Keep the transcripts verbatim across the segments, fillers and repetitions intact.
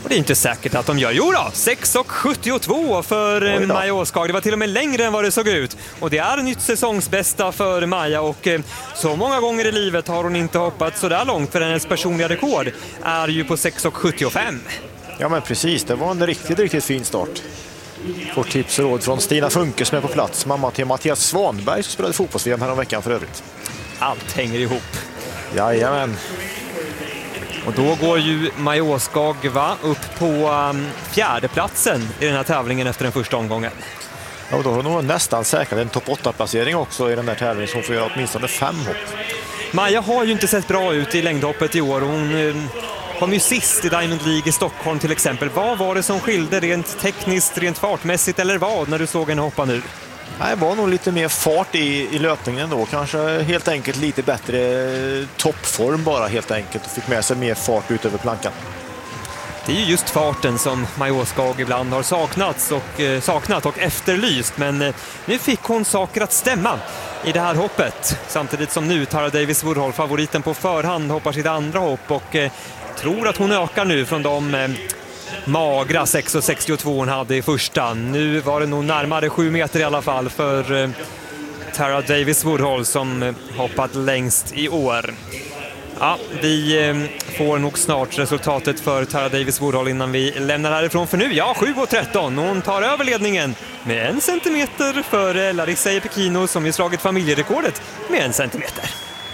Och det är inte säkert att de gör. Jo då, sex sjuttiotvå för Maja Åskag. Det var till och med längre än vad det såg ut. Och det är nytt säsongsbästa för Maja. Och så många gånger i livet har hon inte hoppat så där långt. För hennes personliga rekord är ju på sex sjuttiofem. Ja men precis, det var en riktigt, riktigt fin start. Får tips och råd från Stina Funke som är på plats. Mamma till Mattias Svanberg som spelade fotbolls-V M här om veckan för övrigt. Allt hänger ihop. Jajamän. Och då går ju Maja Åskag va, upp på um, fjärdeplatsen i den här tävlingen efter den första omgången. Ja, och då har hon nästan säkrat en topp åtta-placering också i den där tävlingen som får göra åtminstone fem hopp. Maja har ju inte sett bra ut i längdhoppet i år. Hon um, kom ju sist i Diamond League i Stockholm till exempel. Vad var det som skilde rent tekniskt, rent fartmässigt eller vad när du såg henne hoppa nu? Det var nog lite mer fart i, i löpningen då. Kanske helt enkelt lite bättre toppform bara helt enkelt. Och fick med sig mer fart ut över plankan. Det är ju just farten som Maja Åskag ibland har saknats och, eh, saknat och efterlyst. Men eh, nu fick hon saker att stämma i det här hoppet. Samtidigt som nu Tara Davis Woodhull, favoriten på förhand, hoppar sitt andra hopp. Och eh, tror att hon ökar nu från de... Eh, magra sex sextiotvå hon hade i första. Nu var det nog närmare sju meter i alla fall för eh, Tara Davis Woodhull som eh, hoppat längst i år. Ja, vi eh, får nog snart resultatet för Tara Davis Woodhull innan vi lämnar härifrån för nu. Ja, sju tretton. Hon tar över ledningen med en centimeter för Larissa Epikino som ju slagit familjerekordet med en centimeter.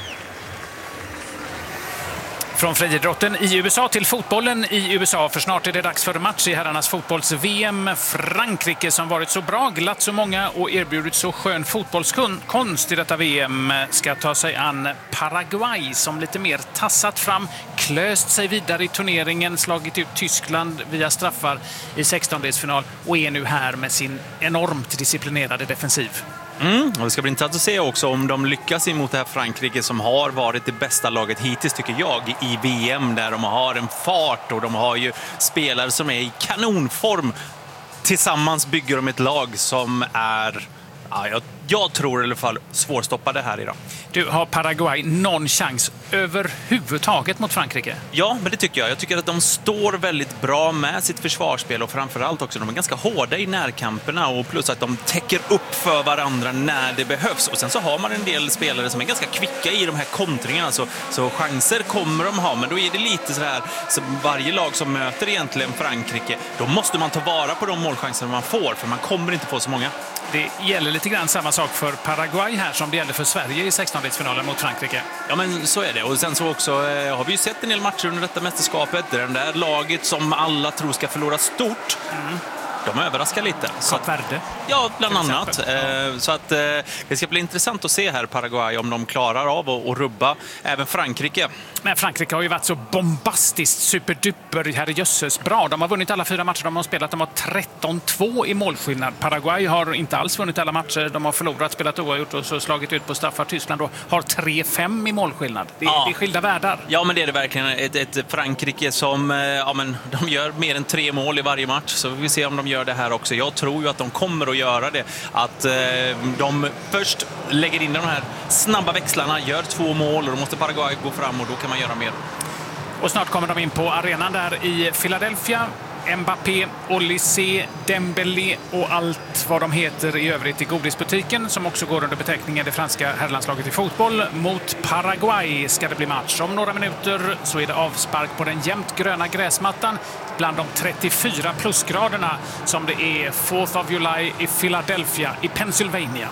Från friidrotten i U S A till fotbollen i U S A. För snart är det dags för match i herrarnas fotbolls-V M. Frankrike som varit så bra, glatt så många och erbjudit så skön fotbollskonst i detta V M ska ta sig an Paraguay som lite mer tassat fram, klöst sig vidare i turneringen, slagit ut Tyskland via straffar i sextondelsfinal och är nu här med sin enormt disciplinerade defensiv. Mm, och det ska bli intressant att se också om de lyckas emot det här Frankrike som har varit det bästa laget hittills tycker jag i V M, där de har en fart och de har ju spelare som är i kanonform. Tillsammans bygger de ett lag som är, ja, jag, jag tror i alla fall, svårstoppade här idag. Du, har Paraguay någon chans överhuvudtaget mot Frankrike? Ja, men det tycker jag. Jag tycker att de står väldigt bra med sitt försvarsspel och framförallt också de är ganska hårda i närkamperna och plus att de täcker upp för varandra när det behövs. Och sen så har man en del spelare som är ganska kvicka i de här kontringarna så, så chanser kommer de ha, men då är det lite så här så varje lag som möter egentligen Frankrike, då måste man ta vara på de målchanser man får för man kommer inte få så många. Det gäller lite grann samma sak för Paraguay här som det gällde för Sverige i sextondelsfinalen mot Frankrike. Ja, men så är det. Och sen så också eh, har vi ju sett en del matcher under detta mästerskapet där den där laget som alla tror ska förlora stort, mm. de överraskar lite. Så att, Värde. Ja, bland annat. Eh, så att eh, det ska bli intressant att se här Paraguay om de klarar av att, att rubba även Frankrike. Men Frankrike har ju varit så bombastiskt superduper herrejösses bra. De har vunnit alla fyra matcher de har spelat. De har tretton två i målskillnad. Paraguay har inte alls vunnit alla matcher. De har förlorat, spelat oavgjort och så slagit ut på straffar. Tyskland då har tre fem i målskillnad. Det, ja. det är skilda världar. Ja, men det är det verkligen. Ett, ett Frankrike som ja, men de gör mer än tre mål i varje match. Så vi får se om de gör det här också. Jag tror ju att de kommer att göra det. Att eh, de först lägger in de här snabba växlarna, gör två mål och då måste Paraguay gå fram och då kan man göra mer. Och snart kommer de in på arenan där i Philadelphia. Mbappé, Olysée, Dembélé och allt vad de heter i övrigt i godisbutiken som också går under beteckningen det franska herrlandslaget i fotboll. Mot Paraguay ska det bli match. Om några minuter så är det avspark på den jämnt gröna gräsmattan bland de trettiofyra plusgraderna som det är fourth of July i Philadelphia i Pennsylvania.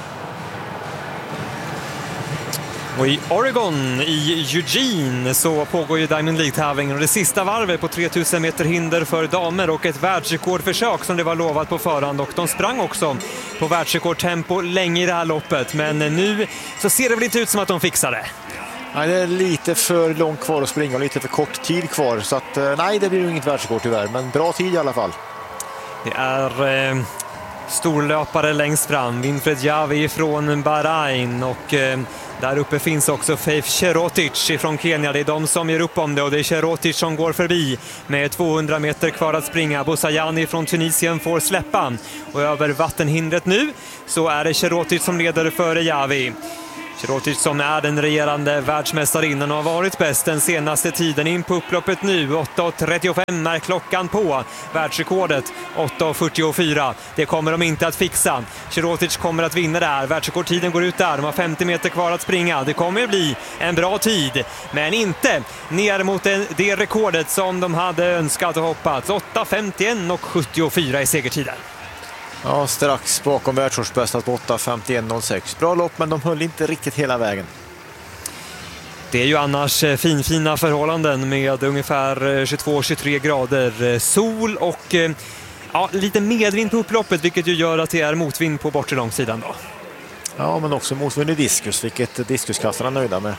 Och i Oregon, i Eugene, så pågår ju Diamond League-tävlingen och det sista varvet på tre tusen meter hinder för damer och ett världsrekordförsök som det var lovat på förhand och de sprang också på världsrekordtempo länge i det här loppet, men nu så ser det väl inte ut som att de fixar det. Nej, det är lite för långt kvar att springa och lite för kort tid kvar så att nej, det blir ju inget världsrekord tyvärr, men bra tid i alla fall. Det är eh, storlöpare längst fram, Winfred Javi från Bahrain och eh, där uppe finns också Faith Cherotic från Kenya. Det är de som ger upp om det och det är Cherotic som går förbi med tvåhundra meter kvar att springa. Boussayani från Tunisien får släppa och över vattenhindret nu så är det Cherotic som leder före Javi. Sirotic som är den regerande världsmästarinnan och har varit bäst den senaste tiden. In på upploppet nu, åtta trettiofem är klockan på. Världsrekordet åtta fyrtiofyra. Det kommer de inte att fixa. Sirotic kommer att vinna där. Världsrekordtiden går ut där. De har femtio meter kvar att springa. Det kommer att bli en bra tid, men inte ner mot det rekordet som de hade önskat och hoppats. åtta femtioen och sjuttiofyra i segertiden. Ja, strax bakom världsårsbästat på åtta femtioen noll sex. Bra lopp, men de höll inte riktigt hela vägen. Det är ju annars finfina förhållanden med ungefär tjugotvå tjugotre grader sol och ja, lite medvind på upploppet, vilket ju gör att det är motvind på bortre långsidan då. Ja, men också motvind i diskus, vilket diskuskastarna är nöjda med.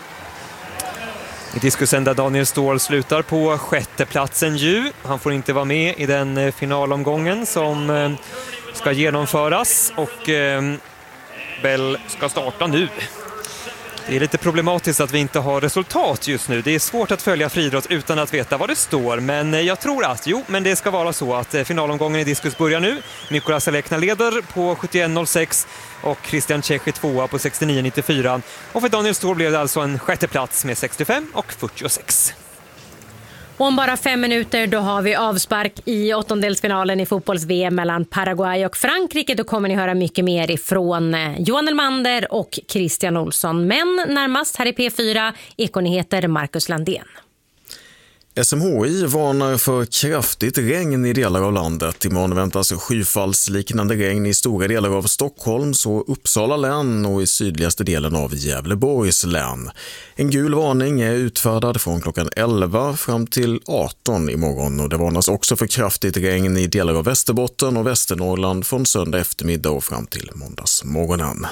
I diskusen där Daniel Ståhl slutar på sjätte platsen ju. Han får inte vara med i den finalomgången som ska genomföras och Bell ska starta nu. Det är lite problematiskt att vi inte har resultat just nu. Det är svårt att följa friidrott utan att veta vad det står. Men jag tror att, jo, men det ska vara så att finalomgången i diskus börjar nu. Mikolas Alekna leder på sjuttioen noll sex och Christian Cech är tvåa på sextionio nittiofyra. Och för Daniel Ståhl blev det alltså en sjätte plats med sextiofem och fyrtiosex. Om bara fem minuter då har vi avspark i åttondelsfinalen i fotbolls-V M mellan Paraguay och Frankrike. Då kommer ni höra mycket mer ifrån Johan Elmander och Christian Olsson. Men närmast här i P fyra, Ekonyheter Marcus Landén. S M H I varnar för kraftigt regn i delar av landet. Imorgon väntas skyfallsliknande regn i stora delar av Stockholms och Uppsala län och i sydligaste delen av Gävleborgs län. En gul varning är utfärdad från klockan elva fram till arton imorgon och det varnas också för kraftigt regn i delar av Västerbotten och Västernorrland från söndag eftermiddag och fram till måndagsmorgonen.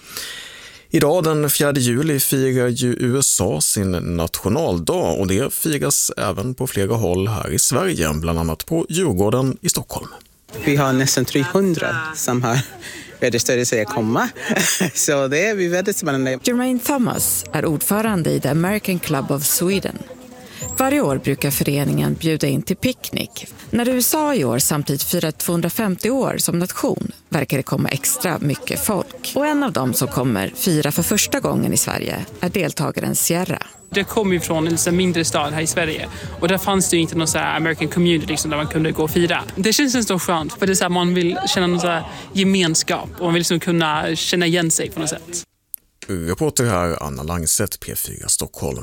Idag den fjärde juli firar ju U S A sin nationaldag och det firas även på flera håll här i Sverige, bland annat på Djurgården i Stockholm. Vi har nästan trehundra som har registrerat sig att komma, så det är vi väldigt spännande. Jermaine Thomas är ordförande i The American Club of Sweden. Varje år brukar föreningen bjuda in till picknick. När U S A i år samtidigt firar tvåhundrafemtio år som nation verkar det komma extra mycket folk. Och en av dem som kommer fira för första gången i Sverige är deltagaren Sierra. Det kom ju från en mindre stad här i Sverige och där fanns det ju inte någon så här American community liksom, där man kunde gå och fira. Det känns nästan skönt för det är så här, man vill känna någon så här gemenskap och man vill liksom kunna känna igen sig på något sätt. Reporter här Anna Langset, P fyra Stockholm.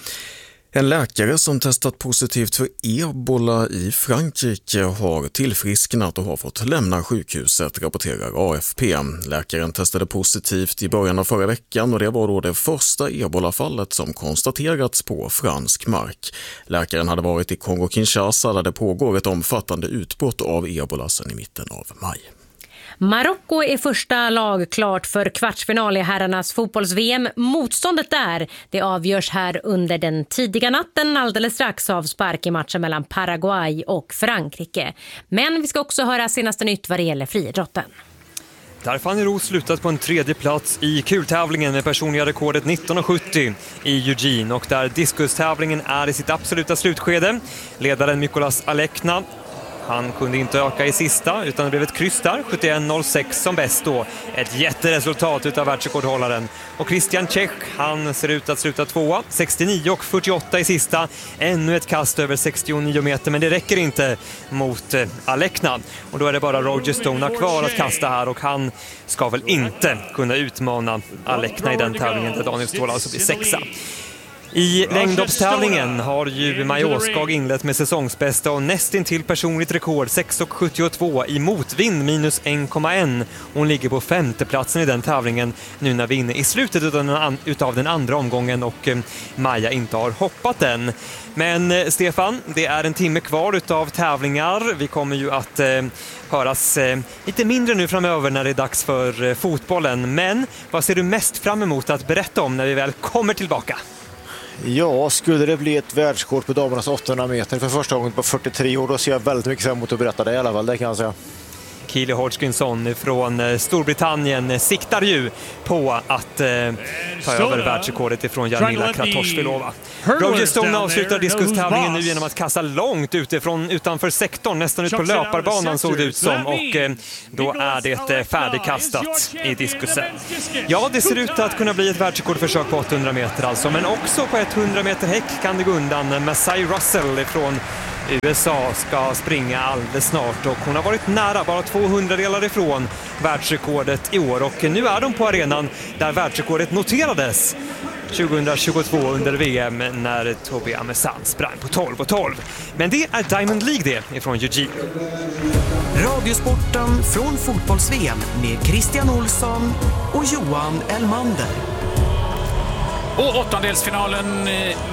En läkare som testat positivt för ebola i Frankrike har tillfrisknat och har fått lämna sjukhuset, rapporterar A F P. Läkaren testade positivt i början av förra veckan och det var då det första ebolafallet som konstaterats på fransk mark. Läkaren hade varit i Kongo-Kinshasa där det pågår ett omfattande utbrott av ebola sedan i mitten av maj. Marocko är första lag klart för kvartsfinal i herrarnas fotbolls-V M. Motståndet där, det avgörs här under den tidiga natten, alldeles strax avspark i matchen mellan Paraguay och Frankrike. Men vi ska också höra senaste nytt vad det gäller friidrotten. Där Fanny Roos slutat på en tredje plats i kultävlingen med personliga rekordet nitton sjuttio i Eugene och där diskustävlingen är i sitt absoluta slutskede. Ledaren Mikolas Alekna, han kunde inte öka i sista utan det blev ett kryss där, sjuttioen noll sex som bäst då. Ett jätteresultat utav världsrekordhållaren. Och Christian Cech, han ser ut att sluta tvåa, sextionio och fyrtioåtta i sista. Ännu ett kast över sextionio meter, men det räcker inte mot eh, Alekna. Och då är det bara Roger Stone kvar att kasta här och han ska väl inte kunna utmana Alekna i den tävlingen där Daniel Ståhl alltså blir sexa. I längdhoppstävlingen har ju Maja Åskag inlett med säsongsbästa och nästin till personligt rekord sex sjuttiotvå i motvind minus en komma ett. Hon ligger på femteplatsen i den tävlingen nu när vi är inne i slutet utav den andra omgången och Maja inte har hoppat än. Men Stefan, det är en timme kvar utav tävlingar. Vi kommer ju att eh, höras eh, lite mindre nu framöver när det är dags för eh, fotbollen. Men vad ser du mest fram emot att berätta om när vi väl kommer tillbaka? Ja, skulle det bli ett världskort på damernas åttahundra meter för första gången på fyrtiotre år, då ser jag väldigt mycket fram emot att berätta det i alla fall, det kan jag säga. Keely Hodgkinson från Storbritannien siktar ju på att eh, ta över världsrekordet ifrån Jarmila Kratochvilova. Roger Stone avslutar diskustävlingen nu genom att kasta långt utifrån, utanför sektorn, nästan ut på löparbanan såg det ut som, och eh, då är det eh, färdigkastat i diskusen. Ja, det ser ut att kunna bli ett världsrekordförsök på åttahundra meter alltså, men också på hundra meter häck kan det gå undan. Masai Russell från U S A ska springa alldeles snart och hon har varit nära, bara tvåhundra delar ifrån världsrekordet i år, och nu är de på arenan där världsrekordet noterades tjugohundratjugotvå under V M när Tobi Amesan sprang på tolv och tolv. Men det är Diamond League det ifrån Eugene. Radiosporten från fotbolls-V M med Christian Olsson och Johan Elmander. Och åttondelsfinalen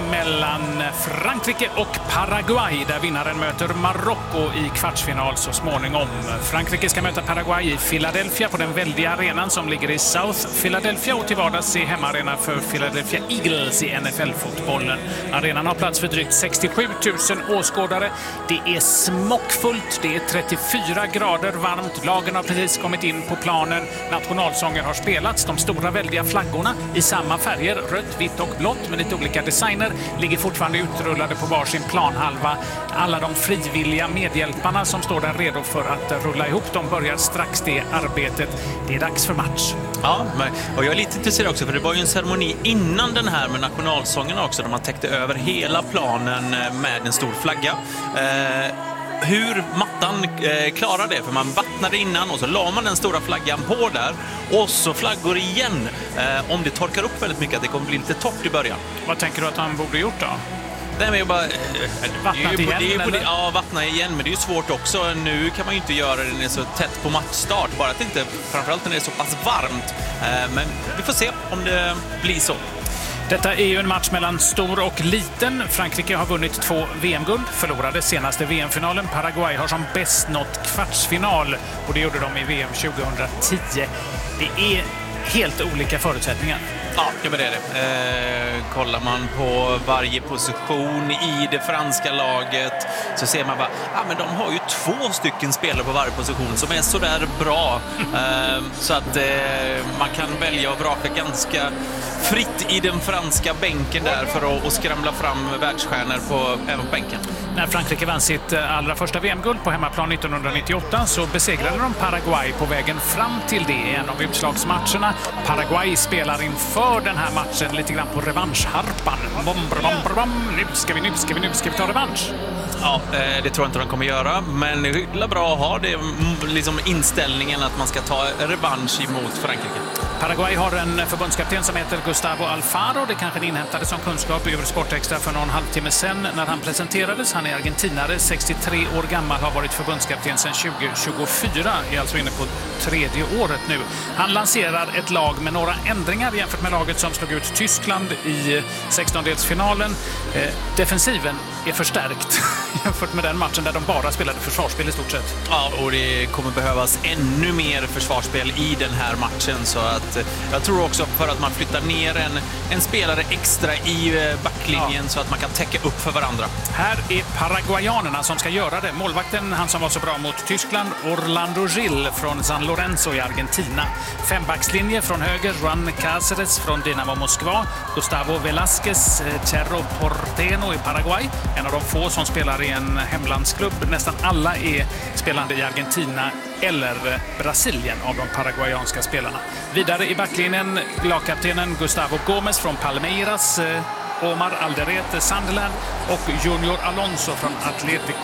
mellan Frankrike och Paraguay där vinnaren möter Marocko i kvartsfinal så småningom. Frankrike ska möta Paraguay i Philadelphia på den väldiga arenan som ligger i South Philadelphia, och till vardags är hemmaarena för Philadelphia Eagles i N F L-fotbollen. Arenan har plats för drygt sextiosju tusen åskådare. Det är smockfullt, det är trettiofyra grader varmt. Lagen har precis kommit in på planen. Nationalsånger har spelats. De stora väldiga flaggorna i samma färger, rött, vitt och blått med lite olika designer, ligger fortfarande utrullade på varsin planhalva. Alla de frivilliga medhjälparna som står där redo för att rulla ihop, de börjar strax det arbetet. Det är dags för match. Ja, och jag är lite intresserad också, för det var ju en ceremoni innan den här med nationalsångerna också, där man täckte över hela planen med en stor flagga. Eh, hur mattan eh, klarar det, för man vattnade innan och så la man den stora flaggan på där och så flaggor igen. Eh, om det torkar upp väldigt mycket, att det kommer bli lite torrt i början. Vad tänker du att han borde gjort då? Nej, men jag bara... Vattna igen, det är på, eller? Ja, vattna igen, men det är ju svårt också. Nu kan man ju inte göra det när det är så tätt på matchstart, bara att det inte, framförallt när det är så pass varmt. Eh, men vi får se om det blir så. Detta är ju en match mellan stor och liten. Frankrike har vunnit två V M-guld, förlorade senaste V M-finalen. Paraguay har som bäst nått kvartsfinal, och det gjorde de i V M tjugohundratio. Det är helt olika förutsättningar. Ja, men det är det. Eh, kollar man på varje position i det franska laget så ser man bara, ja, men de har ju två stycken spelare på varje position som är så där bra. Eh, så att eh, man kan välja och vraka ganska fritt i den franska bänken där för att, att skramla fram världsstjärnor på även på bänken. När Frankrike vann sitt allra första V M-guld på hemmaplan nittonhundranittioåtta så besegrade de Paraguay på vägen fram till det i en av utslagsmatcherna. Paraguay spelar inför den här matchen lite grann på revanschharpan. Bom, bom, bom, bom. Nu ska vi, nu ska vi, nu ska vi ta revansch. Ja, det tror jag inte de kommer göra, men det är bra att ha det, liksom inställningen att man ska ta revansch emot Frankrike. Paraguay har en förbundskapten som heter Gustavo Alfaro. Det kanske ni inhämtade som kunskap ur Sportextra för någon halvtimme sedan när han presenterades. Han är argentinare, sextiotre år gammal, har varit förbundskapten sedan tjugo tjugofyra, är alltså inne på tredje året nu. Han lanserar ett lag med några ändringar jämfört med laget som slog ut Tyskland i sextondelsfinalen. Eh, defensiven är förstärkt jämfört med den matchen där de bara spelade försvarsspel i stort sett. Ja, och det kommer behövas ännu mer försvarsspel i den här matchen, så att jag tror också för att man flyttar ner en, en spelare extra i backlinjen, ja, så att man kan täcka upp för varandra. Här är paraguayanerna som ska göra det. Målvakten, han som var så bra mot Tyskland, Orlando Gil från San Lorenzo i Argentina. Fembackslinje från höger, Juan Cáceres från Dinamo Moskva, Gustavo Velázquez, Cerro Porteño i Paraguay, en av de få som spelar i en hemlandsklubb. Nästan alla är spelande i Argentina eller Brasilien av de paraguayanska spelarna. Vidare i backlinjen lagkaptenen Gustavo Gomes från Palmeiras, Omar Alderete Sunderland och Junior Alonso från Atlético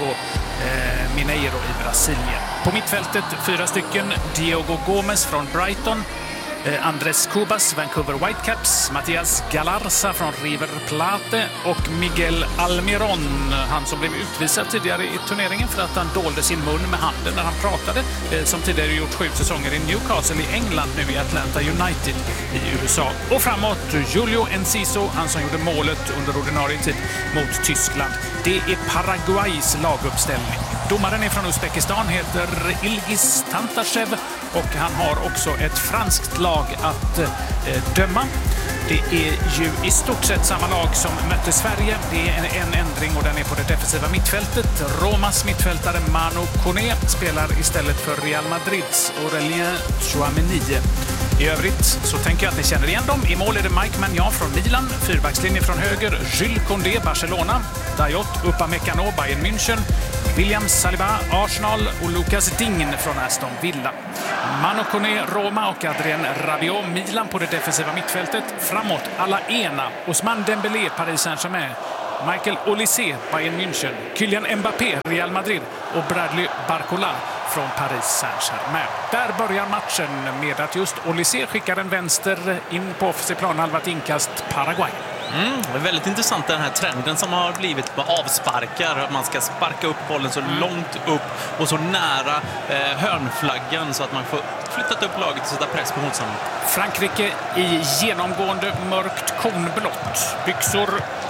eh, Mineiro i Brasilien. På mittfältet fyra stycken, Diogo Gomes från Brighton, eh, Andrés Cubas, Vancouver Whitecaps, Matias Galarza från River Plate och Miguel Almiron, han som blev utvisad tidigare i turneringen för att han dolde sin mun med handen när han pratade, eh, som tidigare gjort sju säsonger i Newcastle i England, nu i Atlanta United i U S A. Och framåt Julio Enciso, han som gjorde målet under ordinarie tid mot Tyskland. Det är Paraguays laguppställning. Domaren är från Uzbekistan, heter Ilgiz Tantashev och han har också ett franskt lag att eh, döma. Det är ju i stort sett samma lag som mötte Sverige. Det är en ändring och den är på det defensiva mittfältet. Romas mittfältare Manu Koné spelar istället för Real Madrids Aurelien Tchouameni. I övrigt så tänker jag att ni känner igen dem. I mål är det Mike Maignan från Milan, fyrbackslinje från höger, Jules Koundé, Barcelona, Dayot Upamecano, Bayern München, William Saliba, Arsenal och Lucas Digne från Aston Villa. Manu Koné, Roma och Adrien Rabiot, Milan på det defensiva mittfältet. Framåt, Alaena, Ousmane Dembélé, Paris Saint-Germain, Michael Olise, Bayern München, Kylian Mbappé, Real Madrid och Bradley Barcola från Paris Saint-Germain. Där börjar matchen med att just Olise skickar en vänster in på offensiv planhalva till inkast Paraguay. Mm, det är väldigt intressant den här trenden som har blivit med avsparkar. Att man ska sparka upp bollen så mm. långt upp och så nära eh, hörnflaggan så att man får flyttat upp laget och sätta press på motståndaren. Frankrike i genomgående mörkt konblått. Byxor,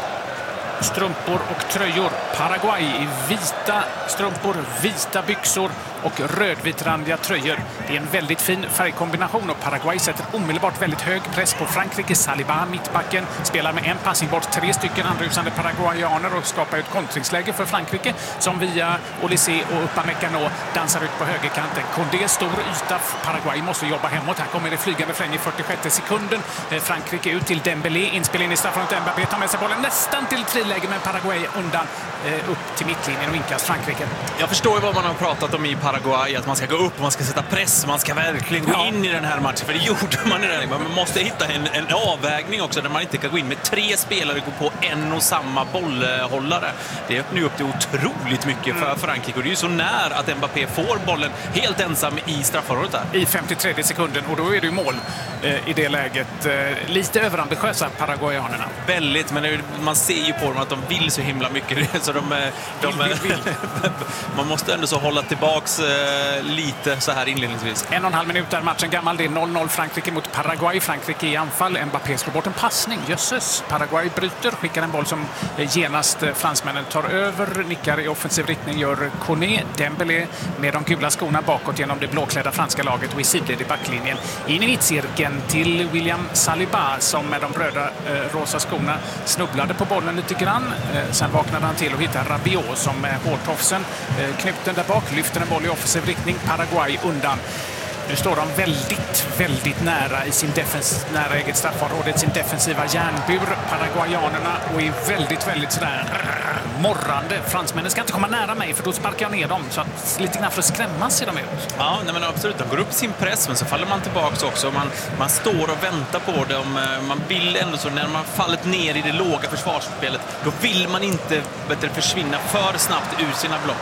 strumpor och tröjor. Paraguay i vita strumpor, vita byxor och rödvitrandiga tröjor. Det är en väldigt fin färgkombination och Paraguay sätter omedelbart väldigt hög press på Frankrike. Saliba, mittbacken, spelar med en passning bort tre stycken anrusande paraguayaner och skapar ett kontringsläge för Frankrike som via Olise och Upamecano dansar ut på högerkanten. Koundé, stor yta. Paraguay måste jobba hemåt. Här kommer det flygande fläng i fyrtiosjätte sekunden. Frankrike ut till Dembélé. Inspel in i straffområdet. Mbappé tar med sig bollen nästan till friläge, men Paraguay undan eh, upp till mittlinjen och inkast Frankrike. Jag förstår vad man har pratat om i Paraguay, att man ska gå upp, man ska sätta press, man ska verkligen gå ja. in i den här matchen, för det gjorde man i den. Man måste hitta en, en avvägning också där man inte kan gå in med tre spelare och gå på en och samma bollhållare. Det öppnar ju upp det otroligt mycket mm. för Frankrike och det är ju så när att Mbappé får bollen helt ensam i straffområdet där. I femtiotredje sekunden och då är det ju mål eh, i det läget. Eh, lite överambitiösa paraguayanerna. Väldigt, men det, man ser ju på dem att de vill så himla mycket så de, de vill, vill, vill. Man måste ändå så hålla tillbaks eh, lite så här inledningsvis. En och en halv minut är matchen gammal. Det är noll noll Frankrike mot Paraguay. Frankrike i anfall. Mbappé slår bort en passning. Jösses. Paraguay bryter. Skickar en boll som genast fransmännen tar över. Nickar i offensiv riktning gör Koné. Dembélé med de gula skorna bakåt genom det blåklädda franska laget och i sidled i backlinjen. In i mittcirkeln till William Saliba som med de röda eh, rosa skorna snubblade på bollen lite grann. Eh, sen vaknade han till och hittade Rabiot som med hårtofsen eh, knuten där bak. Lyfter en boll i offensiv riktning. Paraguay undan. Nu står de väldigt, väldigt nära i sin defens, nära eget straffområde, sin defensiva järnbur, paraguayanerna, och är väldigt, väldigt sådär morrande. Fransmännen ska inte komma nära mig för då sparkar jag ner dem. Så att lite grann för att skrämmas ser de ut. Ja, nej men absolut. De går upp i sin press, men så faller man tillbaka också. Man, man står och väntar på det. Man vill ändå så, när man fallit ner i det låga försvarsspelet, då vill man inte vet du, försvinna för snabbt ur sina block.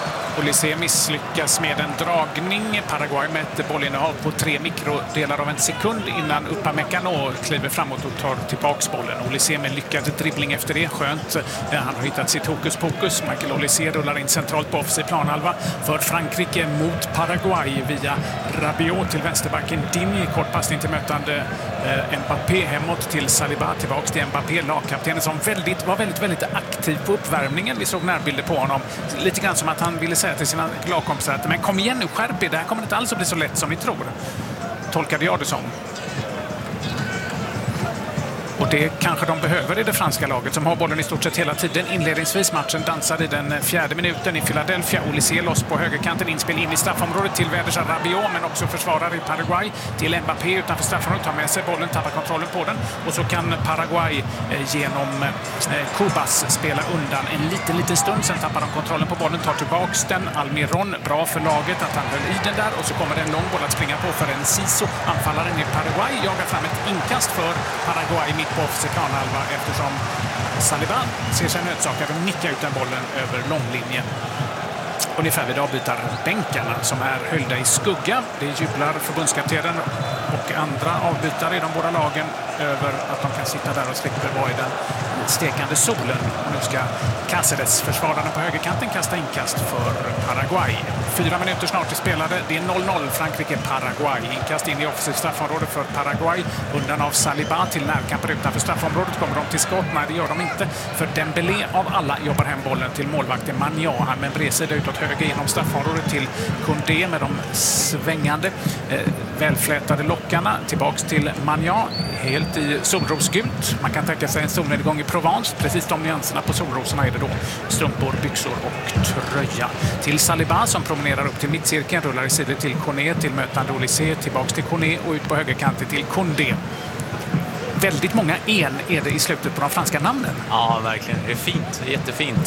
Olise misslyckas med en dragning. Paraguay med ett bollinnehav på tre mikrodelar av en sekund innan Upamecano kliver framåt och tar tillbaks bollen. Olise med lyckad dribbling efter det. Skönt. Han har hittat sitt hokus pokus. Michael Olise rullar in centralt på offensiv planhalva för Frankrike mot Paraguay via Rabiot till vänsterbacken. Digne, kort passning till mötande eh, Mbappé hemåt till Saliba. Tillbaks till Mbappé, lagkaptenen som väldigt, var väldigt, väldigt aktiv på uppvärmningen. Vi såg närbilder på honom. Lite grann som att han ville säga till sina lagkompisar att men kom igen nu, skärp er, det här kommer inte alls att bli så lätt som ni tror. Tolkade jag det som. Och det kanske de behöver i det franska laget som har bollen i stort sett hela tiden. Inledningsvis matchen dansar i den fjärde minuten i Philadelphia. Olise loss på högerkanten, inspel in i straffområdet till vädersa Rabiot, men också försvarare i Paraguay till Mbappé utanför straffområdet, tar med sig bollen, tappar kontrollen på den och så kan Paraguay eh, genom eh, Cubas spela undan en liten, liten stund. Sen tappar de kontrollen på bollen, tar tillbaks den. Almiron, bra för laget att han höll i den där och så kommer det en lång boll att springa på för en Siso. Anfallaren i Paraguay jagar fram ett inkast för Paraguay mitt på offensiv planhalva eftersom Saliba ser sig nödsakad att nicka ut den bollen över långlinjen. Ungefär vid avbytarbänkarna som är höjda i skugga. Det jublar förbundskaptenen och andra avbytare i de båda lagen över att de kan sitta där och slipper vara i den stekande solen. Och nu ska Cáceres, försvararna på högerkanten, kasta inkast för Paraguay. Fyra minuter snart är spelade. Det är noll noll Frankrike-Paraguay. Inkast in i offensivt straffområde för Paraguay. Undan av Saliba till närkamper utanför straffområdet. Kommer de till skott? Nej, det gör de inte. För Dembélé av alla jobbar hem bollen till målvakten Maignan. Han med en bredsida utåt höger genom straffområdet till Koundé med de svängande. Eh, välflätade lockarna tillbaks till Magnan, helt i solrosgult. Man kan tänka sig en solnedgång i Provence. Precis de nyanserna på solrosorna är det då. Strumpor, byxor och tröja. Till Saliba som promenerar upp till mittcirkeln, rullar i sidor till Koné, till mötande Olysée, tillbaks till Koné och ut på högerkanten till Koundé. Väldigt många en är det i slutet på de franska namnen. Ja, verkligen. Det är fint. Det är jättefint.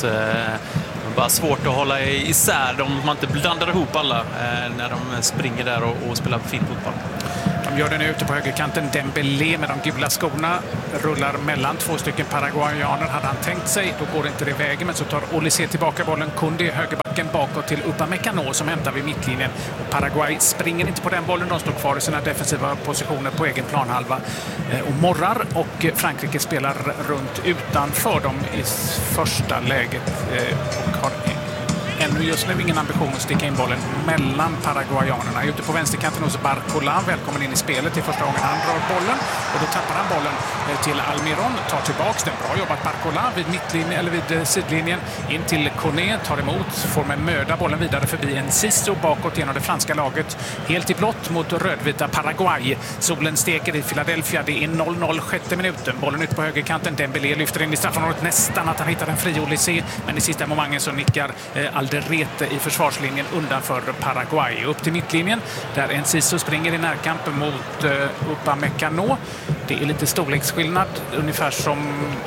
Bara svårt att hålla isär dem. Man inte blandar ihop alla när de springer där och, och spelar fin fotboll. De gör det nu ute på högerkanten. Dembélé med de gula skorna rullar mellan två stycken paraguayaner. Hade han tänkt sig, då går inte det vägen. Men så tar Olysée tillbaka bollen. Koundé högerbacken bakåt till Upamecano som hämtar vid mittlinjen. Och Paraguay springer inte på den bollen. De står kvar i sina defensiva positioner på egen planhalva och morrar. Och Frankrike spelar runt utanför dem i första läget och har ännu just nu ingen ambition att sticka in bollen mellan paraguayanerna. Ute på vänsterkanten hos Barcola, välkommen in i spelet i första gången. Han drar bollen och då tappar han bollen till Almiron, tar tillbaks den. Bra jobbat Barcola vid mittlinjen eller vid sidlinjen. In till Koné, tar emot, får med möda bollen vidare förbi en Siso bakåt genom det franska laget. Helt i blått mot rödvita Paraguay. Solen steker i Philadelphia. Det är noll noll sjätte minuten. Bollen ut på högerkanten. Dembélé lyfter in i straffområdet nästan att han hittar en fri Olysée. Men i sista momentet så nickar eh, Alderete i försvarslinjen undanför Paraguay. Upp till mittlinjen där en Siso springer i närkamp mot uh, Upamecano. Det är lite storleksskillnad, ungefär som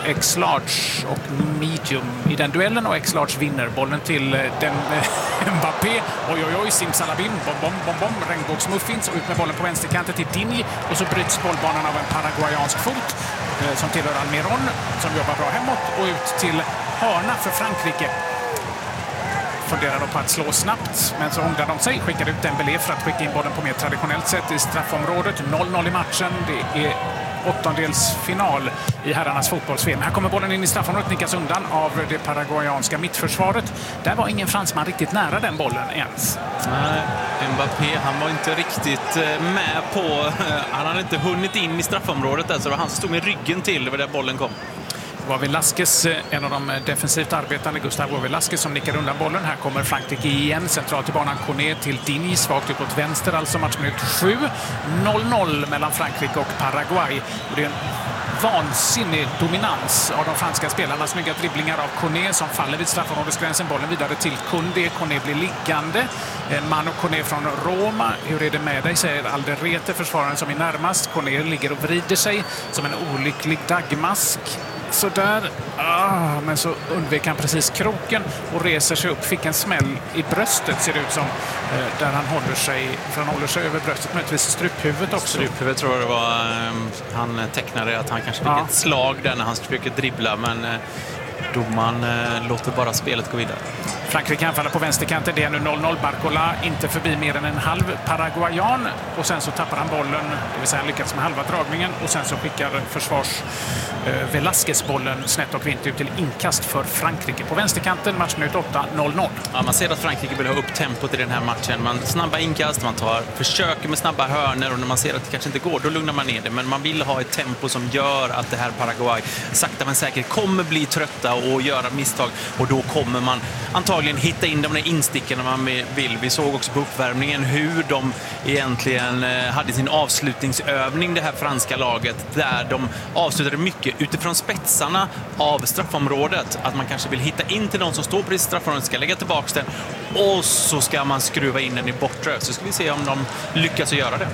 X-large och medium i den duellen, och X-large vinner bollen till uh, den uh, Mbappé. Oj, oj, oj, simsalabim, bom, bom, bom, bom, regnbågsmuffins och ut med bollen på vänsterkanten till Digne, och så bryts bollbanan av en paraguayansk fot uh, som tillhör Almiron som jobbar bra hemåt, och ut till hörna för Frankrike. Funderar de på att slå snabbt, men så ångrar de sig, skickar ut Dembélé för att skicka in bollen på mer traditionellt sätt i straffområdet. noll noll i matchen, det är åttondelsfinal i herrarnas fotbolls-V M. Här kommer bollen in i straffområdet, nickas undan av det paraguayanska mittförsvaret. Där var ingen fransman riktigt nära den bollen ens. Nej, Mbappé, han var inte riktigt med på, han hade inte hunnit in i straffområdet där, så det var han som stod med ryggen till där bollen kom. Det var Velasquez, en av de defensivt arbetande, Gustavo Velasquez, som nickar undan bollen. Här kommer Frankrike igen, centralt i banan, Koné till Digne, svagt ut åt vänster, alltså matchminut sju. noll noll mellan Frankrike och Paraguay. Och det är en vansinnig dominans av de franska spelarna. Snygga dribblingar av Koné som faller vid straffområdesgränsen. Bollen vidare till Koundé. Koné blir liggande. Manu Koné från Roma. Hur är det med dig, säger Alderete, försvararen som är närmast. Koné ligger och vrider sig som en olycklig dagmask. Så där, ah, men så undvek han precis kroken och reser sig upp, fick en smäll i bröstet, ser det ut som, eh, där han håller sig, för han håller sig över bröstet, möjligtvis struphuvudet också. Struphuvudet tror jag det var, eh, han tecknade att han kanske fick ja. ett slag där när han försöker dribbla, men eh, domaren eh, låter bara spelet gå vidare. Frankrike anfaller på vänsterkanten, det är nu noll noll. Barcola inte förbi mer än en halv paraguayan, och sen så tappar han bollen, det vill säga han lyckas med halva dragningen, och sen så skickar försvars eh, Velasquez bollen snett och vint ut till inkast för Frankrike. På vänsterkanten, matchminut åtta, noll noll. Ja, man ser att Frankrike vill ha upp tempot i den här matchen. Man snabba inkast, man tar försöker med snabba hörnor, och när man ser att det kanske inte går, då lugnar man ner det. Men man vill ha ett tempo som gör att det här Paraguay sakta men säkert kommer bli trötta och göra misstag, och då kommer man antagligen hitta in de där instickarna man vill. Vi såg också på uppvärmningen hur de egentligen hade sin avslutningsövning, det här franska laget, där de avslutade mycket utifrån spetsarna av straffområdet. Att man kanske vill hitta in till någon som står på det straffområdet, ska lägga tillbaka den, och så ska man skruva in den i bortre. Så ska vi se om de lyckas att göra det.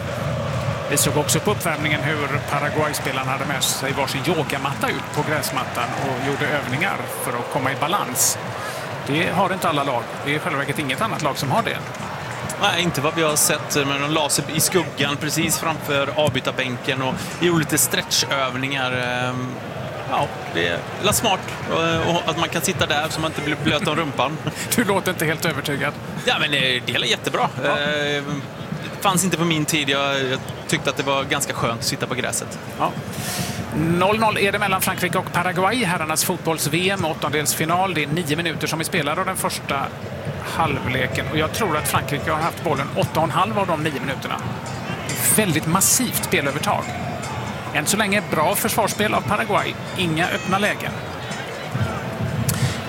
Vi såg också på uppvärmningen hur Paraguay-spelarna hade med sig varsin yogamatta ut på gräsmattan och gjorde övningar för att komma i balans. Det har inte alla lag. Det är själva verket inget annat lag som har det. Nej, inte vad vi har sett, men de la sig i skuggan precis framför avbytarbänken och gjorde lite stretchövningar. Ja, det är smart och att man kan sitta där så man inte blir blöt om rumpan. Du låter inte helt övertygad. Ja, men det är jättebra. Ja. Det fanns inte på min tid. Jag, jag tyckte att det var ganska skönt att sitta på gräset. Ja. noll noll är det mellan Frankrike och Paraguay. Herrarnas fotbolls-V M, åttondelsfinal. Det är nio minuter som är spelade av den första halvleken. Och jag tror att Frankrike har haft bollen åtta och en halv av de nio minuterna. Väldigt massivt spelövertag. Än så länge bra försvarsspel av Paraguay. Inga öppna lägen.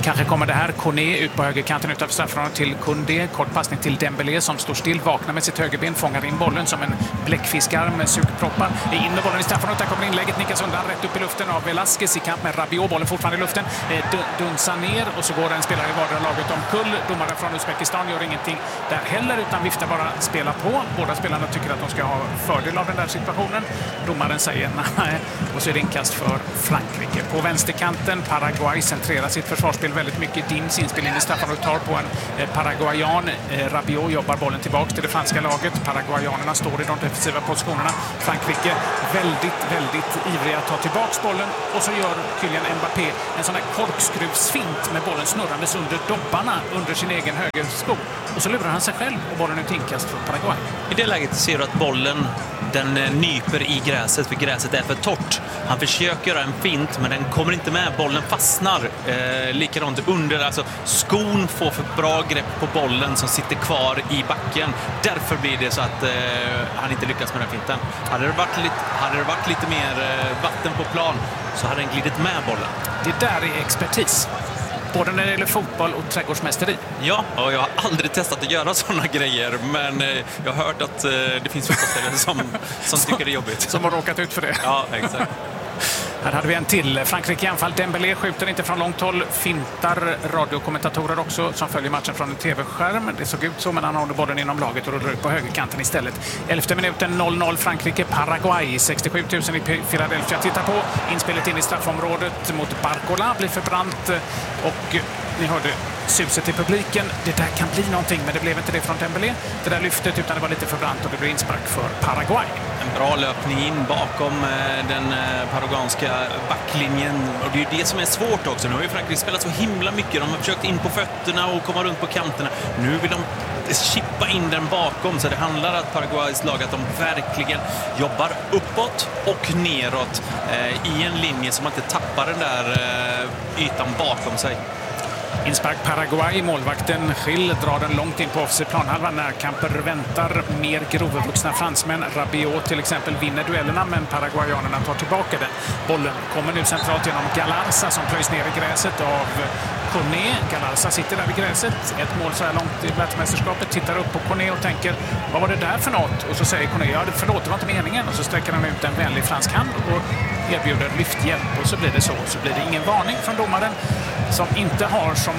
Kanske kommer det här. Kone ut på högerkanten utanför straffområdet till Kunde. Kort passning till Dembélé som står still, vaknar med sitt högerben, fångar in bollen som en bläckfiskar med sugproppar. Det är in med bollen i straffområdet. Där kommer inlägget, nickas undan rätt upp i luften av Velasquez i kamp med Rabiot. Bollen fortfarande i luften. Dunsar ner och så går en spelare i vardera laget omkull. Domaren från Uzbekistan gör ingenting där heller utan viftar bara spela på. Båda spelarna tycker att de ska ha fördel av den där situationen. Domaren säger nej och så är det inkast för Frankrike. På vänsterkanten Paraguay centrerar sitt försvarsspel väldigt mycket. Dins inspel in i straffområdet tar på en eh, paraguayan. Eh, Rabiot jobbar bollen tillbaka till det franska laget. Paraguayanerna står i de defensiva positionerna. Frankrike väldigt, väldigt ivriga att ta tillbaka bollen och så gör Kylian Mbappé en sån här korkskruvsfint med bollen snurrandes under dobbarna under sin egen högersko. Och så lurar han sig själv och bollen ut inkast från Paraguay. I det läget ser du att bollen den nyper i gräset för gräset är för torrt. Han försöker göra en fint men den kommer inte med. Bollen fastnar eh, likadant under. Alltså skon får för bra grepp på bollen som sitter kvar i backen. Därför blir det så att eh, han inte lyckas med den finten. Hade det varit lite, hade det varit lite mer eh, vatten på plan så hade den glidit med bollen. Det där är expertis. Både när det gäller fotboll och trädgårdsmästeri. Ja, och jag har aldrig testat att göra sådana grejer. Men eh, jag har hört att eh, det finns fotbollsspelare som, som tycker det är jobbigt. Som har råkat ut för det. Ja, exakt. Här hade vi en till. Frankrike i anfall. Dembélé skjuter inte från långt håll. Fintar radiokommentatorer också som följer matchen från en tv-skärm. Det såg ut så, men han håller bollen inom laget och rullar ut på högerkanten istället. Elfte minuten noll noll Frankrike. Paraguay. sextiosju tusen i Philadelphia. Titta på inspelet in i straffområdet mot Barcola. Blir förbrant och ni hörde suset i publiken. Det där kan bli någonting, men det blev inte det från Dembélé. Det där lyftet, utan det var lite förbrant och det blev inspark för Paraguay. En bra löpning in bakom den paraguanska backlinjen. Och det är ju det som är svårt också. Nu har ju Frankrike spelat så himla mycket. De har försökt in på fötterna och komma runt på kanterna. Nu vill de chippa in den bakom. Så det handlar om att Paraguays lag att de verkligen jobbar uppåt och neråt eh, i en linje som man inte tappar den där eh, ytan bakom sig. Inspark Paraguay. Målvakten Gil drar den långt in på offensiv planhalva. Närkamper väntar mer grovvuxna fransmän. Rabiot till exempel vinner duellerna, men paraguayanerna tar tillbaka den. Bollen kommer nu centralt genom Galarza som plöjs ner i gräset av Kone. Galarza sitter där vid gräset. Ett mål så här långt i världsmästerskapet. Tittar upp på Kone och tänker, vad var det där för något? Och så säger Kone, ja förlåt, det var inte meningen. Och så sträcker han ut en vänlig fransk hand och erbjuder lyfthjälp. Och så blir det så. Så blir det ingen varning från domaren som inte har som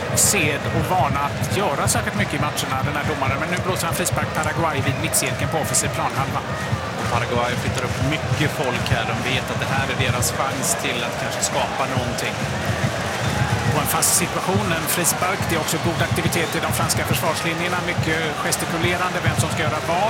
sed och vana att göra särskilt mycket i matcherna, den här domaren. Men nu blåser han frispark Paraguay vid mittcirkeln på offensiv planhalva. Paraguay flyttar upp mycket folk här. De vet att det här är deras chans till att kanske skapa någonting. På en fast situation, en frispark. Det är också god aktivitet i de franska försvarslinjerna. Mycket gestikulerande, vem som ska göra vad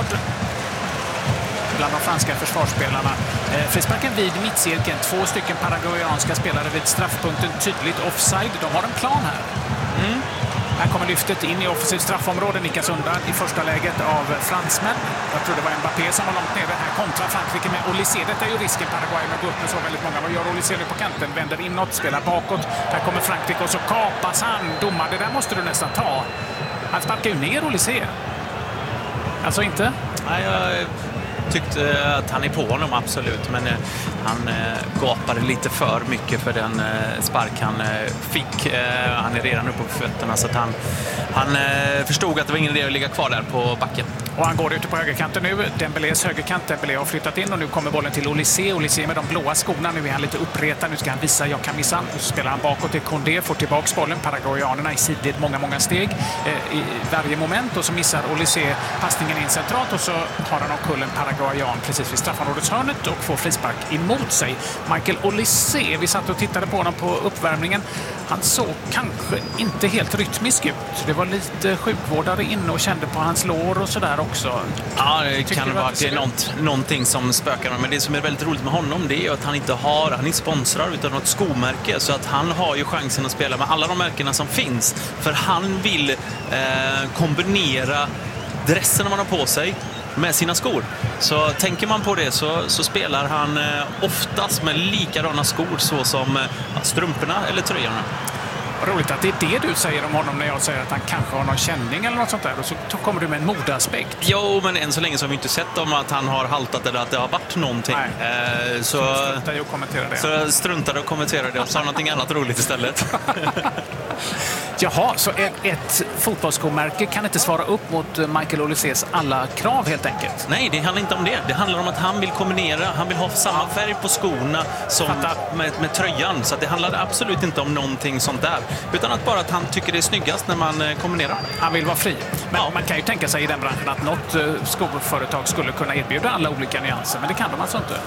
bland de franska försvarsspelarna. Eh, frisparken vid mittcirkeln. Två stycken paraguayanska spelare vid straffpunkten. Tydligt offside. De har en plan här. Mm. Här kommer lyftet in i offensivt straffområde. Nickas undan i första läget av fransmän. Jag tror det var Mbappé som var långt nere. Här kontrar Frankrike med Olysée. Detta är ju risken Paraguay med att gå upp med så väldigt många. Vad gör Olysée nu på kanten? Vänder inåt, spelar bakåt. Här kommer Frankrike och så kapas han. Domar, det där måste du nästan ta. Han sparkar ju ner Olysée. Alltså inte? Nej, jag tyckte att han är på honom, absolut. Men eh, han eh, gapade lite för mycket för den eh, spark han eh, fick. Eh, han är redan uppe på fötterna så att han, han eh, förstod att det var ingen idé att ligga kvar där på backen. Och han går ute på högerkanten nu. Dembélés högerkant. Dembélé har flyttat in och nu kommer bollen till Olysée. Olysée med de blåa skorna. Nu är han lite uppretad. Nu ska han visa jag kan missa. Och så spelar han bakåt till Condé. Får tillbaka bollen. Paraguayanerna i sidled många, många steg eh, i varje moment. Och så missar Olysée passningen in centralt. Och så har han omkull en paraguayan precis vid straffområdeshörnet och får frispark emot sig. Michael Olysée, vi satt och tittade på honom på uppvärmningen. Han såg kanske inte helt rytmisk ut. Det var lite sjukvårdare inne och kände på hans lår och sådär också. Ja, det Tycker kan vara det är något, någonting som spökar. Men det som är väldigt roligt med honom, det är att han inte har, han är sponsrad utan något skomärke. Så att han har ju chansen att spela med alla de märkena som finns. För han vill eh, kombinera dressen man har på sig med sina skor. Så tänker man på det så, så spelar han eh, oftast med likadana skor så som eh, strumporna eller tröjorna. Roligt att det är det du säger om honom när jag säger att han kanske har någon känning eller något sånt där. Och så kommer du med en modeaspekt. Jo, men än så länge så har vi inte sett om att han har haltat eller att det har varit någonting. Eh, så struntade jag att kommentera det. Så struntade och kommenterade det och sa någonting annat roligt istället. Jaha, så ett, ett fotbollskomärke kan inte svara upp mot Michael Olysés alla krav helt enkelt? Nej, det handlar inte om det. Det handlar om att han vill kombinera. Han vill ha samma färg på skorna som med, med tröjan. Så det handlar absolut inte om någonting sånt där. Utan att bara att han tycker det är snyggast när man kombinerar. Han vill vara fri. Men ja. Man kan ju tänka sig i den branschen att något skoföretag skulle kunna erbjuda alla olika nyanser. Men det kan de alltså inte.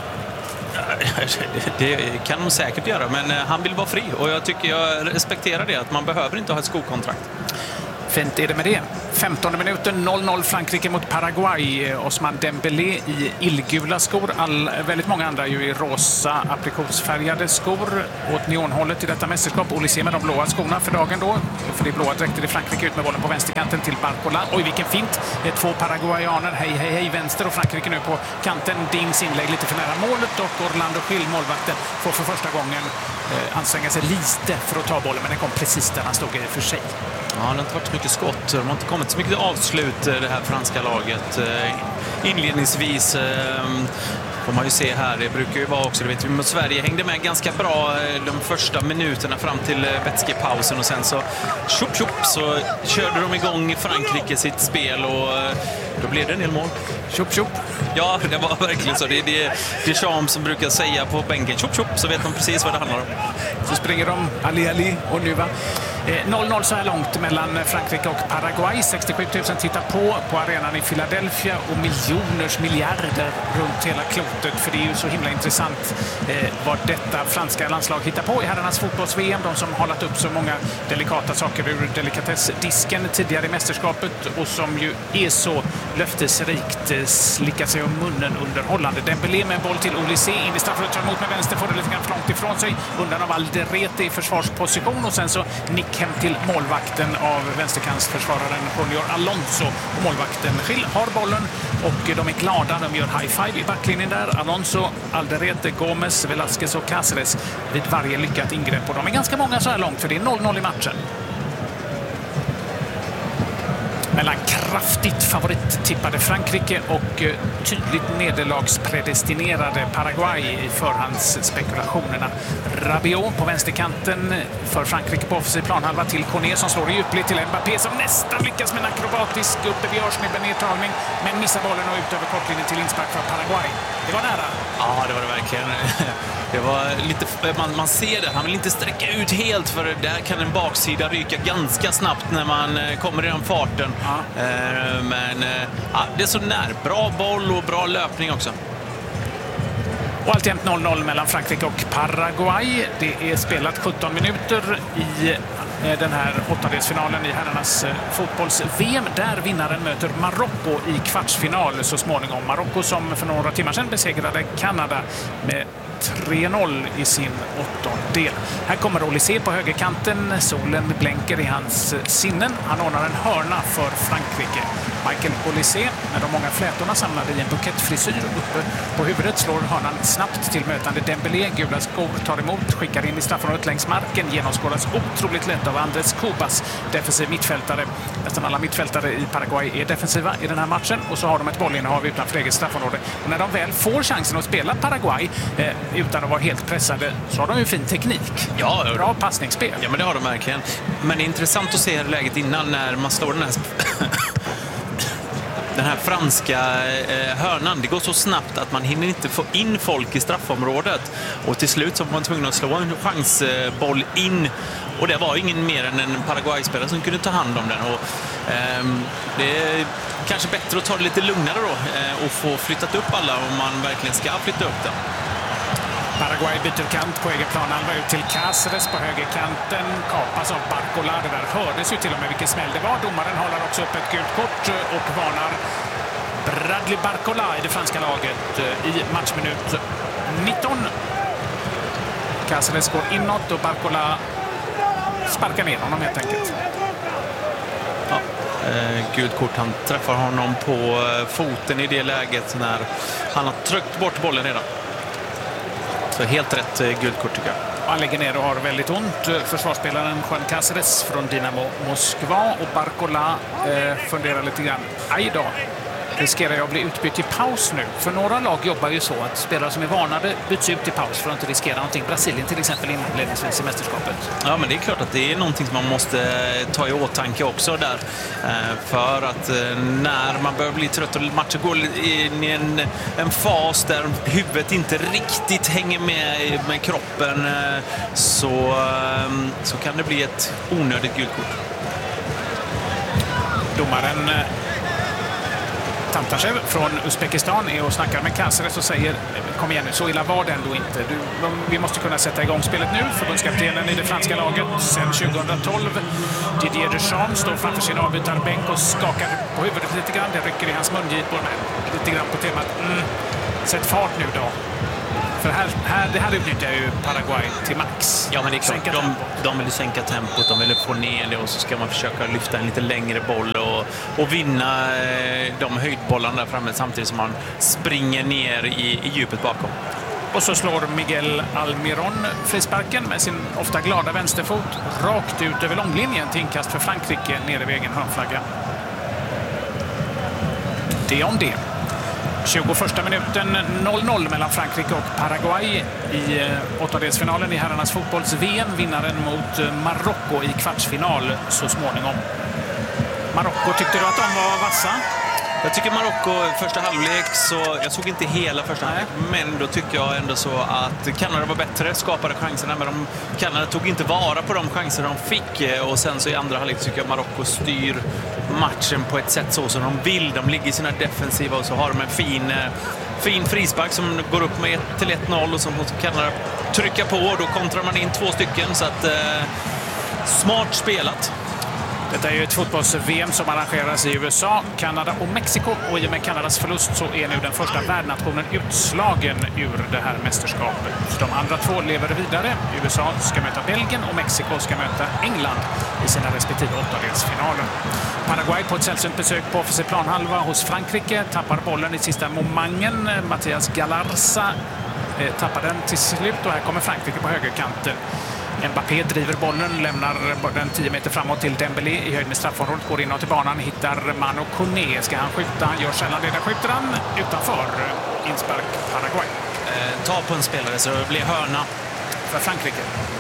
Det kan de säkert göra, men han vill vara fri och jag tycker jag respekterar det, att man behöver inte ha ett skokontrakt. Fint är det med det. femtonde minuten, noll noll Frankrike mot Paraguay. Osman Dembélé i illgula skor. All, väldigt många andra ju i rosa aprikosfärgade skor åt neonhållet i detta mästerskap. Olysé med de blåa skorna för dagen då. För det blåa dräkter i Frankrike ut med bollen på vänsterkanten till Barcola. Oj, vilken fint. Två paraguayaner. Hej, hej, hej. Vänster och Frankrike nu på kanten. Dings inlägg lite för nära målet och Orlando Gil, målvakten, får för första gången eh, anstränga sig lite för att ta bollen. Men den kom precis där han stod i för sig. Ja, det har inte varit så mycket skott. De har inte kommit så mycket avslut, det här franska laget. Inledningsvis får man ju se här, det brukar ju vara också, det vet vi, mot Sverige hängde med ganska bra de första minuterna fram till vätskepausen och sen så tjup, tjup, så körde de igång Frankrike sitt spel och då blev det en del mål. Tjup, tjup. Ja, det var verkligen så. Det är det Deschamps som brukar säga på bänken. Tjup, tjup, så vet de precis vad det handlar om. Så springer de Ali Ali och nu va? noll noll så här långt mellan Frankrike och Paraguay. sextiosju tusen tittar på på arenan i Philadelphia och miljoners miljarder runt hela klotet, för det är ju så himla intressant eh, vad detta franska landslag hittar på i herrarnas fotbolls-V M. De som har hållit upp så många delikata saker ur delikatessdisken tidigare i mästerskapet och som ju är så löftesrikt eh, slickar sig om munnen underhållande. Dembélé med en boll till Olysé in i straffområdet, tar emot med vänster, får det lite grann för långt ifrån sig, undan av Alderete i försvarsposition och sen så nick hem till målvakten av vänsterkantsförsvararen Junior Alonso. Och målvakten Gil har bollen och de är glada. De gör high five i backlinjen där. Alonso, Alderete, Gomez, Velasquez och Cáceres vid varje lyckat ingrepp. Och de är ganska många så här långt, för det är noll noll i matchen. Mellan kraftigt favorittippade Frankrike och tydligt nederlagspredestinerade Paraguay i förhandsspekulationerna. Rabiot på vänsterkanten för Frankrike på offensiv planhalva till Koné som slår i djupled till Mbappé som nästan lyckas med en akrobatisk uppe vid örsnibben nedtagning men missar bollen och ut över kortlinjen till inspark för Paraguay. Det var nära. Ja, det var det verkligen. Det var lite, man, man ser det, han vill inte sträcka ut helt för där kan en baksida ryka ganska snabbt när man kommer i den farten. Ja. Men ja, det är så när. Bra boll och bra löpning också. Och alltjämt noll noll mellan Frankrike och Paraguay. Det är spelat sjutton minuter i den här åttondelsfinalen i herrarnas fotbolls-V M. Där vinnaren möter Marocko i kvartsfinal så småningom. Marocko som för några timmar sedan besegrade Kanada med tre noll i sin åttondel. Här kommer Olysé på högerkanten. Solen blänker i hans sinnen. Han ordnar en hörna för Frankrike. Michael Olysé med de många flätorna samlade i en bukettfrisyr uppe på huvudet slår hörnan snabbt till mötande Dembélé. Gula skor tar emot, skickar in i straffområdet längs marken. Genomskådas otroligt lätt av Andrés Cubas, defensiv mittfältare. Nästan alla mittfältare i Paraguay är defensiva i den här matchen och så har de ett bollinnehav utanför eget straffområde. Och när de väl får chansen att spela Paraguay eh, utan att vara helt pressade så har de ju fin teknik. Ja, bra passningsspel. Ja, men det har de verkligen. Men det är intressant att se läget innan när man slår den här den här franska eh, hörnan. Det går så snabbt att man hinner inte få in folk i straffområdet. Och till slut så var man tvungen att slå en chansboll in. Och det var ingen mer än en Paraguay-spelare som kunde ta hand om den. Och, eh, det är kanske bättre att ta det lite lugnare då eh, och få flyttat upp alla om man verkligen ska flytta upp den. Paraguay byter kant på egen planhalva ut till Cáceres på högerkanten. Kapas av Barcola. Det där hördes ju till och med vilken smäll det var. Domaren håller också upp ett gult kort och varnar Bradley Barcola i det franska laget i matchminut nitton. Cáceres går inåt och Barcola sparkar ner honom helt enkelt. Ja, eh, gult kort. Han träffar honom på eh, foten i det läget när han har tryckt bort bollen redan. Så helt rätt eh, gult kort tycker jag. Han ligger ner och har väldigt ont. Försvarsspelaren Juan Cáceres från Dynamo Moskva och Barcola eh, funderar lite grann. Aj då. riskerar jag att bli utbytt i paus nu. För några lag jobbar ju så att spelare som är varnade byts ut i paus för att inte riskera någonting. Brasilien till exempel inledningsvis i mästerskapet. Ja, men det är klart att det är någonting som man måste ta i åtanke också där. För att när man börjar bli trött och matchen går in i en, en fas där huvudet inte riktigt hänger med med kroppen, så, så kan det bli ett onödigt gult kort. Domaren Tantashev från Uzbekistan är och snackar med Cáceres och säger: kom igen nu, så illa var det ändå inte. Du, de, vi måste kunna sätta igång spelet nu. Förbundskaptenen i det franska laget sedan tjugohundratolv. Didier Deschamps står framför sin avbytarbänk och skakar på huvudet lite grann. Det rycker i hans mungipor med lite grann på temat mm, sätt fart nu då. För här, här, det här utnyttjar ju Paraguay till max. Ja, men det är klart, de, de vill sänka tempot, de vill få ner det och så ska man försöka lyfta en lite längre boll och, och vinna de höjdbollarna där framme samtidigt som man springer ner i, i djupet bakom. Och så slår Miguel Almiron frisparken med sin ofta glada vänsterfot rakt ut över långlinjen till inkast för Frankrike nere vid egen hörnflagga. Det om det. tjugoförsta minuten noll noll mellan Frankrike och Paraguay i åttondelsfinalen i herrarnas fotbolls-V M. Vinnaren mot Marocko i kvartsfinal så småningom. Marocko, tyckte du att de var vassa? Jag tycker Marocko första halvlek, så jag såg inte hela första halvlek, men då tycker jag ändå så att Kanada var bättre, skapade chanserna, men de, Kanada tog inte vara på de chanser de fick, och sen så i andra halvlek tycker jag Marocko styr matchen på ett sätt så som de vill. De ligger i sina defensiva och så har de en fin, fin frispark som går upp med ett till ett noll och som Kanada trycka på, och då kontrar man in två stycken, så att eh, smart spelat. Detta är ju ett fotbolls-V M som arrangeras i U S A, Kanada och Mexiko, och i och med Kanadas förlust så är nu den första värdnationen utslagen ur det här mästerskapet. De andra två lever vidare. U S A ska möta Belgien och Mexiko ska möta England i sina respektive åttondelsfinaler. Paraguay på ett sällsynt besök på offensiv planhalva hos Frankrike, tappar bollen i sista momangen. Mathias Galarza eh, tappar den till slut, och här kommer Frankrike på högerkanten. Mbappé driver bollen, lämnar den tio meter framåt till Dembélé i höjd med straffområdet, går inåt i banan, hittar Manu Koné. Ska han skjuta? Han gör sällan det. Där skjuter han utanför. Inspark Paraguay. Eh, ta på en spelare så det blir hörna för Frankrike.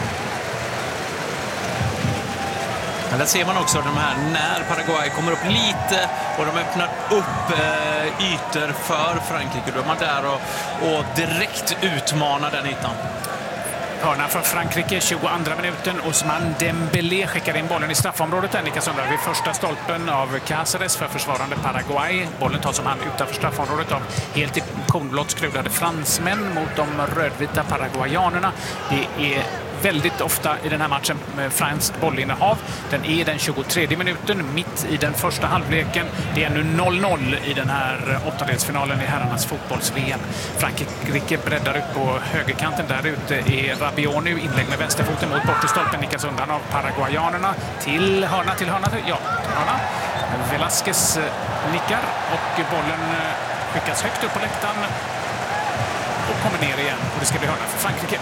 Men där ser man också de här när Paraguay kommer upp lite och de öppnar upp eh, ytor för Frankrike. Då är man där och, och direkt utmanar den ytan. Hörna för Frankrike, tjugoandra minuten. Ousmane Dembélé skickar in bollen i straffområdet. Nika Sundberg vid första stolpen av Cáceres för försvarande Paraguay. Bollen tas som hand utanför straffområdet av helt i kornblått skruvade fransmän mot de rödvita paraguayanerna. Det är väldigt ofta i den här matchen med franskt bollinnehav. Den är den tjugotredje minuten, mitt i den första halvleken. Det är nu noll noll i den här åttondelsfinalen i herrarnas fotbolls-V M. Frankrike breddar ut på högerkanten. Där ute är Rabiot nu, inlägg med vänsterfoten mot bortre stolpen, nickas undan av paraguayanerna. Till hörna, till hörna, ja, till hörna. Velasquez nickar och bollen skickas högt upp på läktaren och kommer ner igen. Och det ska bli hörna för Frankrike.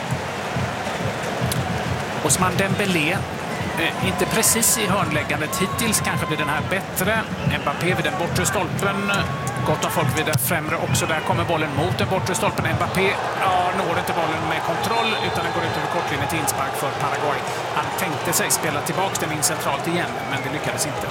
Ousmane Dembélé, eh, inte precis i hörnläggandet hittills, kanske blir den här bättre. Mbappé vid den bortre stolpen, gott om folk vid den främre också. Där kommer bollen mot den bortre stolpen. Mbappé ja, når inte bollen med kontroll utan den går ut över kortlinjen till inspark för Paraguay. Han tänkte sig spela tillbaka den in centralt igen, men det lyckades inte.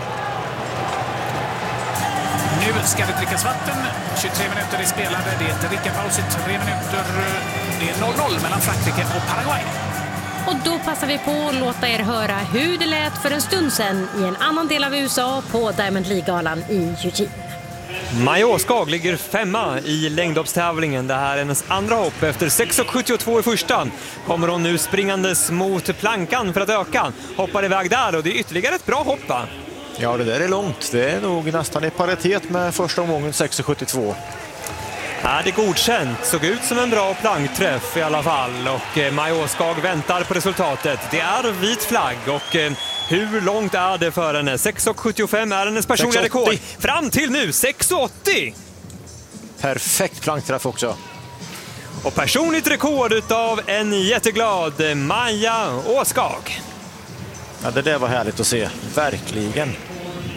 Nu ska det drickas vatten. tjugotre minuter är spelade. Det är ett drickapaus i tre minuter. Det är noll noll mellan Frankrike och Paraguay. Och då passar vi på att låta er höra hur det lät för en stund sedan i en annan del av U S A på Diamond League-galan i Eugene. Maja Åskag ligger femma i längdhoppstävlingen. Det här är hennes andra hopp. Efter sex komma sjuttiotvå i första kommer hon nu springandes mot plankan för att öka. Hoppar iväg där och det är ytterligare ett bra hopp, va? Ja, det där är långt. Det är nog nästan i paritet med första omgången sex komma sjuttiotvå. Ja, det är godkänt. Såg ut som en bra plankträff i alla fall. Och Maja Åskag väntar på resultatet. Det är vit flagg och hur långt är det för henne? sex komma sjuttiofem är hennes personliga rekord. Fram till nu sex komma åttio. Perfekt plankträff också. Och personligt rekord utav en jätteglad Maja Åskag. Ja, det där var härligt att se. Verkligen.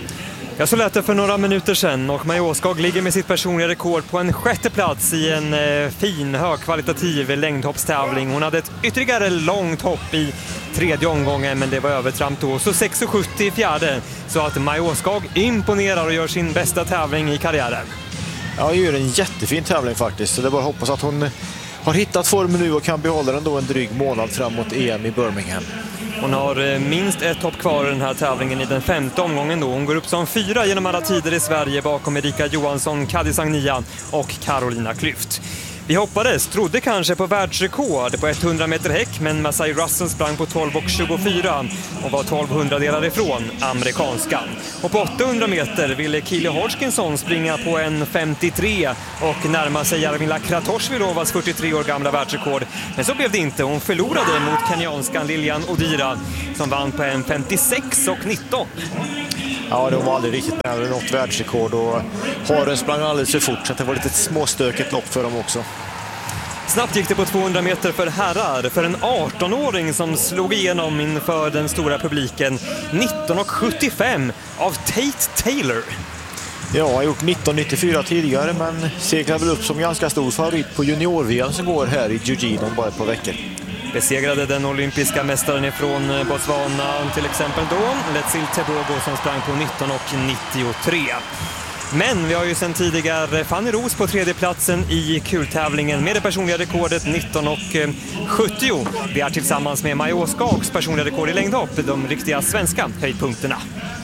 Jag så lät det för några minuter sedan och Maja Åskog ligger med sitt personliga rekord på en sjätte plats i en eh, fin, högkvalitativ längdhoppstävling. Hon hade ett ytterligare långt hopp i tredje omgången, men det var övertramp då. Så sex sjuttio i fjärde, så att Maja Åskog imponerar och gör sin bästa tävling i karriären. Ja, det är en jättefin tävling faktiskt, så det är bara att hoppas att hon har hittat formen nu och kan behålla den då en dryg månad framåt E M i Birmingham. Hon har minst ett hopp kvar i den här tävlingen i den femte omgången då. Hon går upp som fyra genom alla tider i Sverige bakom Erika Johansson, Kadi Sagnia och Carolina Klüft. Vi hoppades, trodde kanske på världsrekord på hundra meter häck, men Masai Russell sprang på tolv tjugofyra och var tolv hundradelar ifrån amerikanskan. Och på åttahundra meter ville Kili Hodgkinson springa på en femtiotre och närma sig Jarmila Kratochvilovas fyrtiotre år gamla världsrekord. Men så blev det inte. Hon förlorade mot kenyanskan Lilian Odira som vann på en femtiosex nitton. Ja, de var aldrig riktigt nära något världsrekord och Haren sprang alldeles för fort så det var lite småstökigt lopp för dem också. Snabbt gick det på tvåhundra meter för herrar för en arton-åring som slog igenom inför den stora publiken. nitton sjuttiofem av Tate Taylor. Ja, jag har gjort nitton nittiofyra tidigare men seglar väl upp som ganska stor favorit på junior-V M som går här i Eugene om bara ett par veckor. Besegrade den olympiska mästaren ifrån Botswana till exempel då, Letsil Tebogo som sprang på nitton nittiotre. Men vi har ju sedan tidigare Fanny Roos på tredje platsen i kultävlingen med det personliga rekordet nitton sjuttio. Vi är tillsammans med Maja Åskogs personliga rekord i längdhopp, de riktiga svenska höjdpunkterna.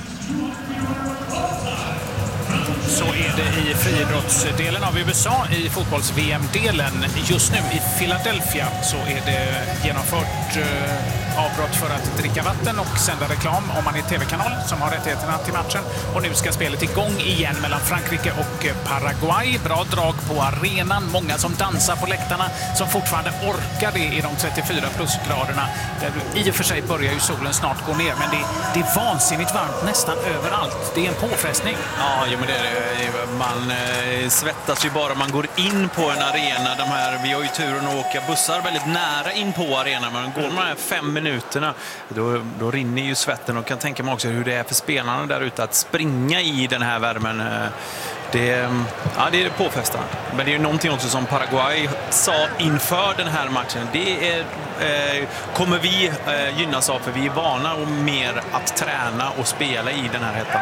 Så är det i friidrottsdelen av U S A i fotbolls-V M-delen. Just nu i Philadelphia så är det genomfört eh, avbrott för att dricka vatten och sända reklam om man är tv-kanal som har rättigheterna till matchen. Och nu ska spelet igång igen mellan Frankrike och Paraguay. Bra drag på arenan. Många som dansar på läktarna som fortfarande orkar det i de trettiofyra plusgraderna. Där i och för sig börjar ju solen snart gå ner, men det, det är vansinnigt varmt nästan överallt. Det är en påfrestning. Ja, jo, men det är det. Man eh, svettas ju bara man går in på en arena. De här, vi har ju turen att åka bussar väldigt nära in på arenan, men går de här fem minuterna då, då rinner ju svetten, och kan tänka mig också hur det är för spelarna där ute att springa i den här värmen. Det, ja, det är påfrestande. Men det är ju någonting också som Paraguay sa inför den här matchen. Det är, eh, kommer vi eh, gynnas av, för vi är vana och mer att träna och spela i den här hettan.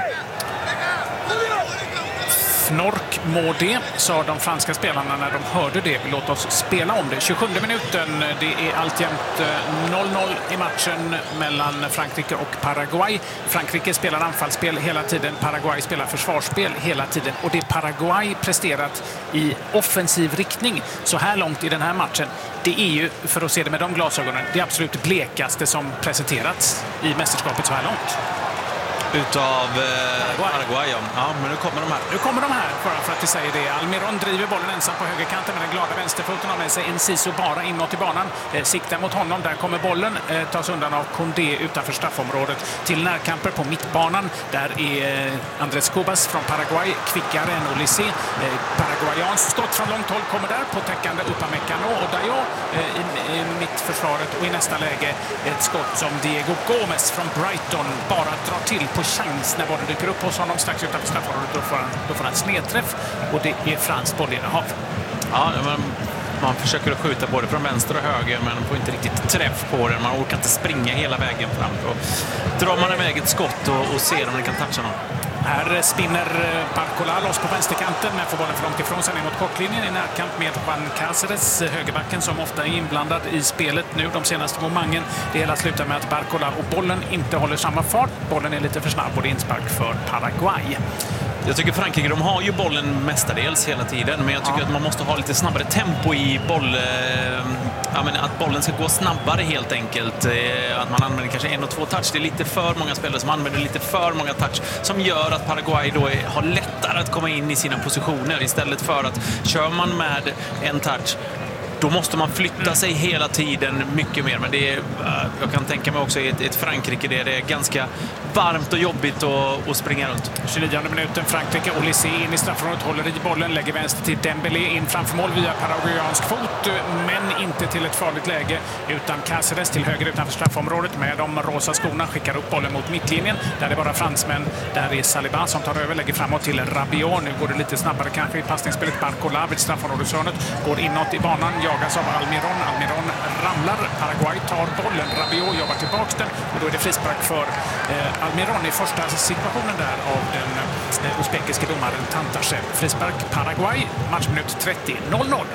Fnork må det, sa de franska spelarna när de hörde det. Låt oss spela om det. tjugosjunde minuten, det är alltjämt noll noll i matchen mellan Frankrike och Paraguay. Frankrike spelar anfallsspel hela tiden, Paraguay spelar försvarsspel hela tiden. Och det Paraguay presterat i offensiv riktning så här långt i den här matchen, det är ju, för att se det med de glasögonen, det absolut blekaste som presenterats i mästerskapet så här långt. Utav eh, Paraguay, ja. Ja, men nu kommer de här. Nu kommer de här, bara för att vi säger det. Almiron driver bollen ensam på högerkanten med den glada vänsterfoten, har med sig Enciso bara inåt i banan. Eh, siktar mot honom, där kommer bollen. Eh, tas undan av Condé utanför straffområdet. Till närkamper på mittbanan. Där är eh, Andrés Cubas från Paraguay kvickare än Olysé. Eh, Paraguayans stått från långt håll kommer där på täckande Upamecano och Dayo eh, i, i mittförsvaret. Och i nästa läge ett skott som Diego Gómez från Brighton bara drar till på chans när bollen dyker upp hos honom strax utanför straffområdet. Då får han, då får han snedträff och det är franskt bollinnehav. Ja, men man försöker att skjuta både från vänster och höger, men får inte riktigt träff på den. Man orkar inte springa hela vägen fram. Då drar man iväg ett skott och, och ser om man kan toucha någon. Här spinner Barcola loss på vänsterkanten, men får bollen för långt ifrån sig ner mot kortlinjen i närkamp med Juan Cáceres, högerbacken som ofta är inblandad i spelet nu de senaste momangen. Det hela slutar med att Barcola och bollen inte håller samma fart. Bollen är lite för snabb och det är inspark för Paraguay. Jag tycker Frankrike, de har ju bollen mestadels hela tiden, men jag tycker ja. att man måste ha lite snabbare tempo i boll. Eh, ja, men att bollen ska gå snabbare helt enkelt. Eh, att man använder kanske en och två touch. Det är lite för många spelare som använder lite för många touch, som gör att Paraguay då är, har lättare att komma in i sina positioner istället för att kör man med en touch då måste man flytta sig hela tiden mycket mer. Men det är, jag kan tänka mig också i ett, ett Frankrike där det är ganska varmt och jobbigt att, att springa runt. tjugonionde minuten, Frankrike. Olise in i straffområdet, håller i bollen, lägger vänster till Dembélé in framför mål via paraguayansk fot, men inte till ett farligt läge, utan Cáceres till höger utanför straffområdet med de rosa skorna, skickar upp bollen mot mittlinjen. Där är det bara fransmän. Där är Saliba som tar över, lägger framåt till Rabiot. Nu går det lite snabbare kanske i passningsspelet. Barcola vid straffområdeshörnet går inåt i banan, jagas av Almiron. Almiron ramlar. Paraguay tar bollen. Rabiot jobbar tillbaka den och då är det frispark för eh, Almiron i första situationen där av den eh, uzbekiske domaren Tantashev. Frispark Paraguay, matchminut trettio, noll noll.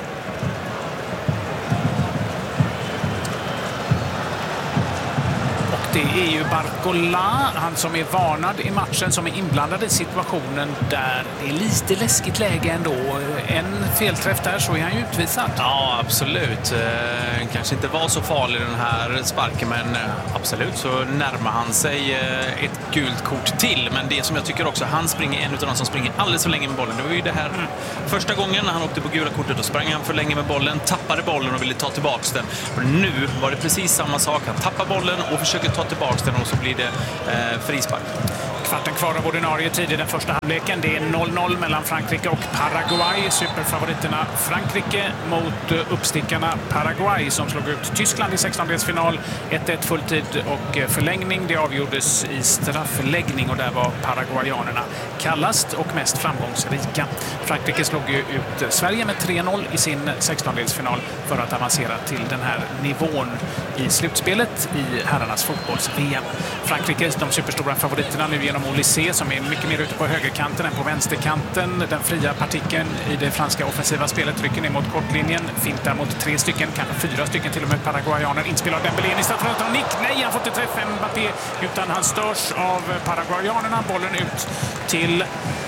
Det är ju Barcola, han som är varnad i matchen, som är inblandad i situationen där det är lite läskigt läge ändå. En felträff där så är han ju utvisad. Ja, absolut. Eh, kanske inte var så farlig den här sparken, men absolut så närmar han sig eh, ett gult kort till. Men det som jag tycker också, han springer en av de som springer alldeles för länge med bollen. Det var ju det här mm. första gången när han åkte på gula kortet, då sprang han för länge med bollen, tappade bollen och ville ta tillbaka den. Men nu var det precis samma sak. Han tappar bollen och försöker ta tillbaka den och så blir det eh, frispark. Kvarten kvar av ordinarie tid i den första halvleken. Det är noll noll mellan Frankrike och Paraguay. Superfavoriterna Frankrike mot uppstickarna Paraguay som slog ut Tyskland i sextondelsfinal. ett ett fulltid och förlängning. Det avgjordes i straffläggning och där var paraguayanerna kallast och mest framgångsrika. Frankrike slog ju ut Sverige med tre noll i sin sextondelsfinal för att avancera till den här nivån i slutspelet i herrarnas fotbolls-V M. Frankrike, de superstora favoriterna nu genom Olise som är mycket mer ute på högerkanten än på vänsterkanten. Den fria partikeln i det franska offensiva spelet rycker ner mot kortlinjen. Fintar mot tre stycken, kanske fyra stycken till och med paraguayaner. Inspel av Dembélé i straffområdet och nick. Nej, han får inte träffa Mbappé utan han störs av paraguayanerna. Bollen ut till...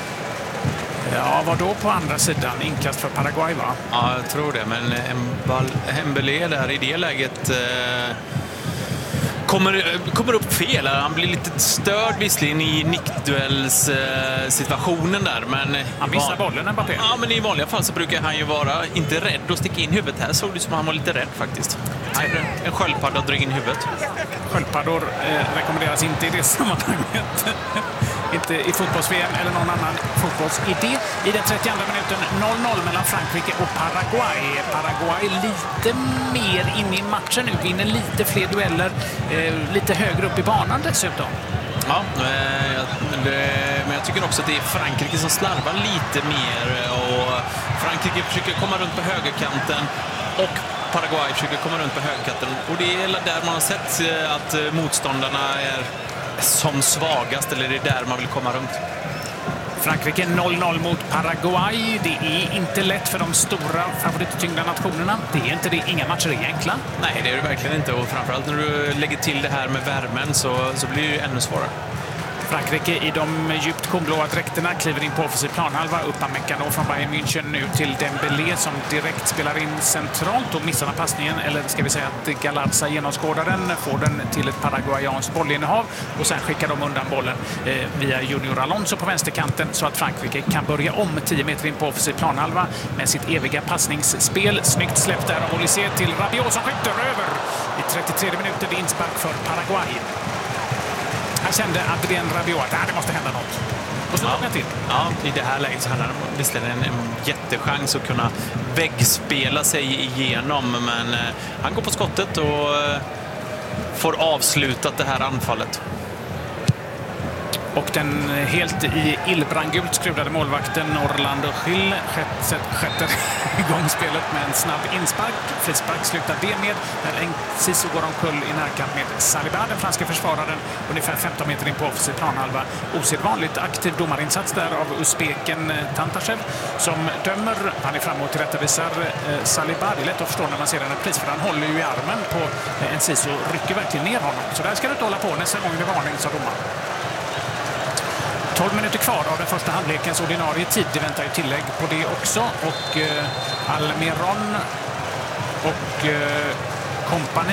Ja, vad då på andra sidan? Inkast för Paraguay, va? Ja, jag tror det. Men Dembélé där i det läget... Eh... Kommer, kommer upp fel. Han blir lite störd visserligen i nickduellssituationen där. Men han missar bollen, Mbappé. Ja, men i vanliga fall så brukar han ju vara inte rädd att sticka in huvudet. Här såg det som att han var lite rädd faktiskt. Nej, en sköldpadda drar in huvudet. Sköldpaddor eh, rekommenderas inte i det sammanhanget. Inte i fotbolls-V M eller någon annan fotbollsidé. I den trettioandra minuten noll noll mellan Frankrike och Paraguay. Paraguay lite mer inne i matchen nu, vinner lite fler dueller, eh, lite högre upp i banan dessutom. Ja, eh, men jag tycker också att det är Frankrike som slarvar lite mer och Frankrike försöker komma runt på högerkanten och Paraguay försöker komma runt på högerkanten. Och det är där man har sett att motståndarna är som svagast, eller det är där man vill komma runt. Frankrike noll noll mot Paraguay. Det är inte lätt för de stora favorittyngda nationerna. Det är inte det. Inga matcher är enkla. Nej, det är det verkligen inte. Och framförallt när du lägger till det här med värmen så, så blir det ju ännu svårare. Frankrike i de djupt kornblåa dräkterna kliver in på offensiv planhalva. Upamecano från Bayern München nu till Dembélé som direkt spelar in centralt och missar passningen. Eller ska vi säga att Galarza genomskådar den, får den till ett paraguayanskt bollinnehav och sen skickar de undan bollen eh, via Junior Alonso på vänsterkanten så att Frankrike kan börja om tio meter in på offensiv planhalva med sitt eviga passningsspel. Snyggt släppt där av Olise till Rabiot som skjuter över i trettiotredje minuten. Det är inspark för Paraguay. Han kände Adrien Rabiot att det måste hända något. Och så ja. till. Ja, i det här läget så hade han visserligen en, en jättechans att kunna väggspela sig igenom. Men eh, han går på skottet och eh, får avslutat det här anfallet. Och den helt i illbrandgult skruvade målvakten Orlando Gil sköter igång spelet med en snabb inspark. Frispark slutar det med när Enciso går omkull i närkamp med Saliba, den franska försvararen, ungefär femton meter in på offensiv planhalva. Osedvanligt aktiv domarinsats där av uzbeken Tantashev som dömer. Han är framåt och tillrättavisar eh, Saliba. Det är lätt att förstå när man ser den pris för han håller ju i armen på eh, Enciso, rycker verkligen ner honom. Så där ska du inte hålla på nästa gång det varning, sa domaren. tolv minuter kvar av den första halvlekens ordinarie tid. Det väntar ju tillägg på det också. Och eh, Almiron och eh, kompani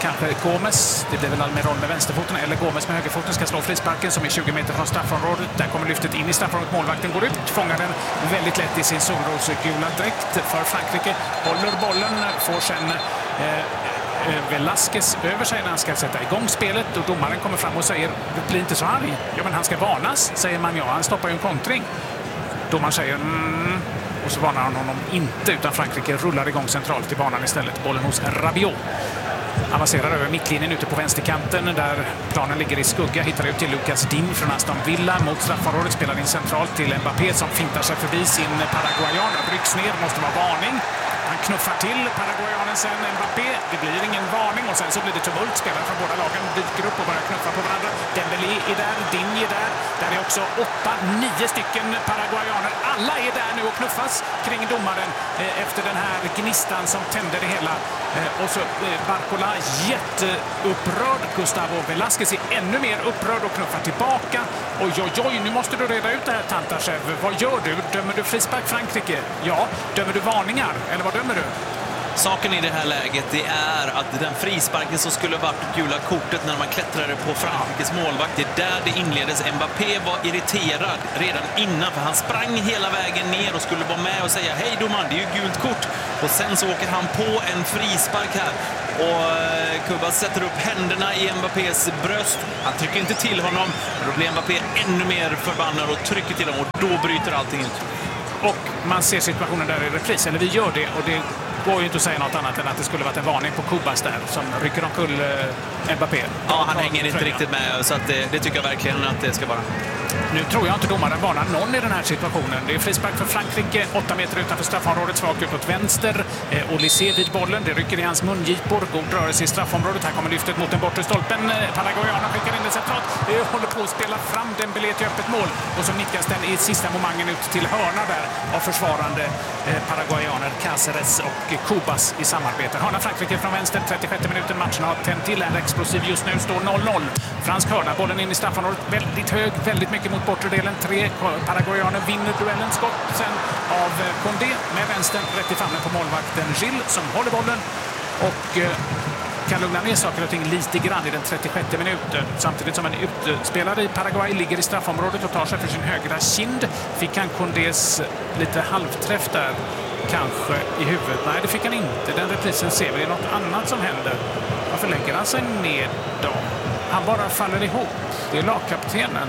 kanske Gomes. Det blir väl Almiron med vänsterfoten eller Gomes med högerfoten ska slå frisparken som är tjugo meter från straffområdet. Där kommer lyftet in i straffområdet. Målvakten går ut, fångar den väldigt lätt i sin solrosgula dräkt för Frankrike. Håller bollen, får sen eh, Velasquez över sig när han ska sätta igång spelet och domaren kommer fram och säger bli inte så arg. Ja, men han ska varnas, säger man. Ja, han stoppar ju en kontring. Domaren säger mm, och så varnar han honom inte, utan Frankrike rullar igång centralt i banan istället. Bollen hos Rabiot. Avancerar över mittlinjen ute på vänsterkanten där planen ligger i skugga. Hittar ut till Lucas Digne från Aston Villa mot straffområdet. Spelar in centralt till Mbappé som fintar sig förbi sin paraguayan. Rycks ner, måste vara varning. Han knuffar till paraguayanen sen Mbappé. Det blir ingen varning och sen så blir det tumult. Spelare från båda lagen dyker upp och börjar knuffa på varandra. Dembélé är där, Digne är där. Där är också åtta, nio stycken paraguayaner. Alla är där nu och knuffas kring domaren eh, efter den här gnistan som tände det hela. Eh, och så eh, Barcola jätteupprörd. Gustavo Velasquez är ännu mer upprörd och knuffar tillbaka. Oj, oj, oj, nu måste du reda ut det här, Tantashev. Vad gör du? Dömer du frispark Frankrike? Ja. Dömer du varningar? Eller vad dömer du? Saken i det här läget det är att den frisparken som skulle varit gula kortet när man klättrade på Frankrikes målvakt, det är där det inleddes. Mbappé var irriterad redan innan för han sprang hela vägen ner och skulle vara med och säga hej domaren, det är ju gult kort. Och sen så åker han på en frispark här och Kubas sätter upp händerna i Mbappés bröst. Han trycker inte till honom, då blir Mbappé ännu mer förbannad och trycker till honom och då bryter allting ut. Och man ser situationen där i repris, eller vi gör det, och det går ju inte att säga något annat än att det skulle varit en varning på Kubas där som rycker omkull eh, Mbappé. Ja, han hänger inte riktigt med, så att det, det tycker jag verkligen att det ska vara. Nu tror jag inte domaren varnar någon i den här situationen. Det är frispark för Frankrike, åtta meter utanför straffområdet, svagt ut åt vänster. Eh, Olysée vid bollen, det rycker i hans mungipor. God rörelse i straffområdet. Här kommer lyftet mot den bortre stolpen. Paraguayanen skickar in det centralt. Eh, håller på att spela fram Dembélé till öppet mål. Och så nickas den i sista momangen ut till hörna där av försvarande eh, Paraguayaner, Cáceres och Kubas i samarbete. Hörna Frankrike från vänster, trettiosjätte minuten. Matchen har tänt till, en explosiv just nu, står noll noll. Fransk hörna, bollen in i straffområdet, väldigt hög, väldigt mycket mot bortre delen. Tre Paraguayaner vinner duellen. Skott sen av Condé med vänstern rätt i famnen på målvakten Gilles som håller bollen och eh, kan lugna ner saker och ting lite grann i den trettiosjätte minuten. Samtidigt som en utspelare i Paraguay ligger i straffområdet och tar sig för sin högra kind. Fick han Condés lite halvträff där kanske i huvudet? Nej, det fick han inte. Den reprisen ser vi. Det är något annat som händer. Varför lägger han sig ner då? Han bara faller ihop. Det är lagkaptenen.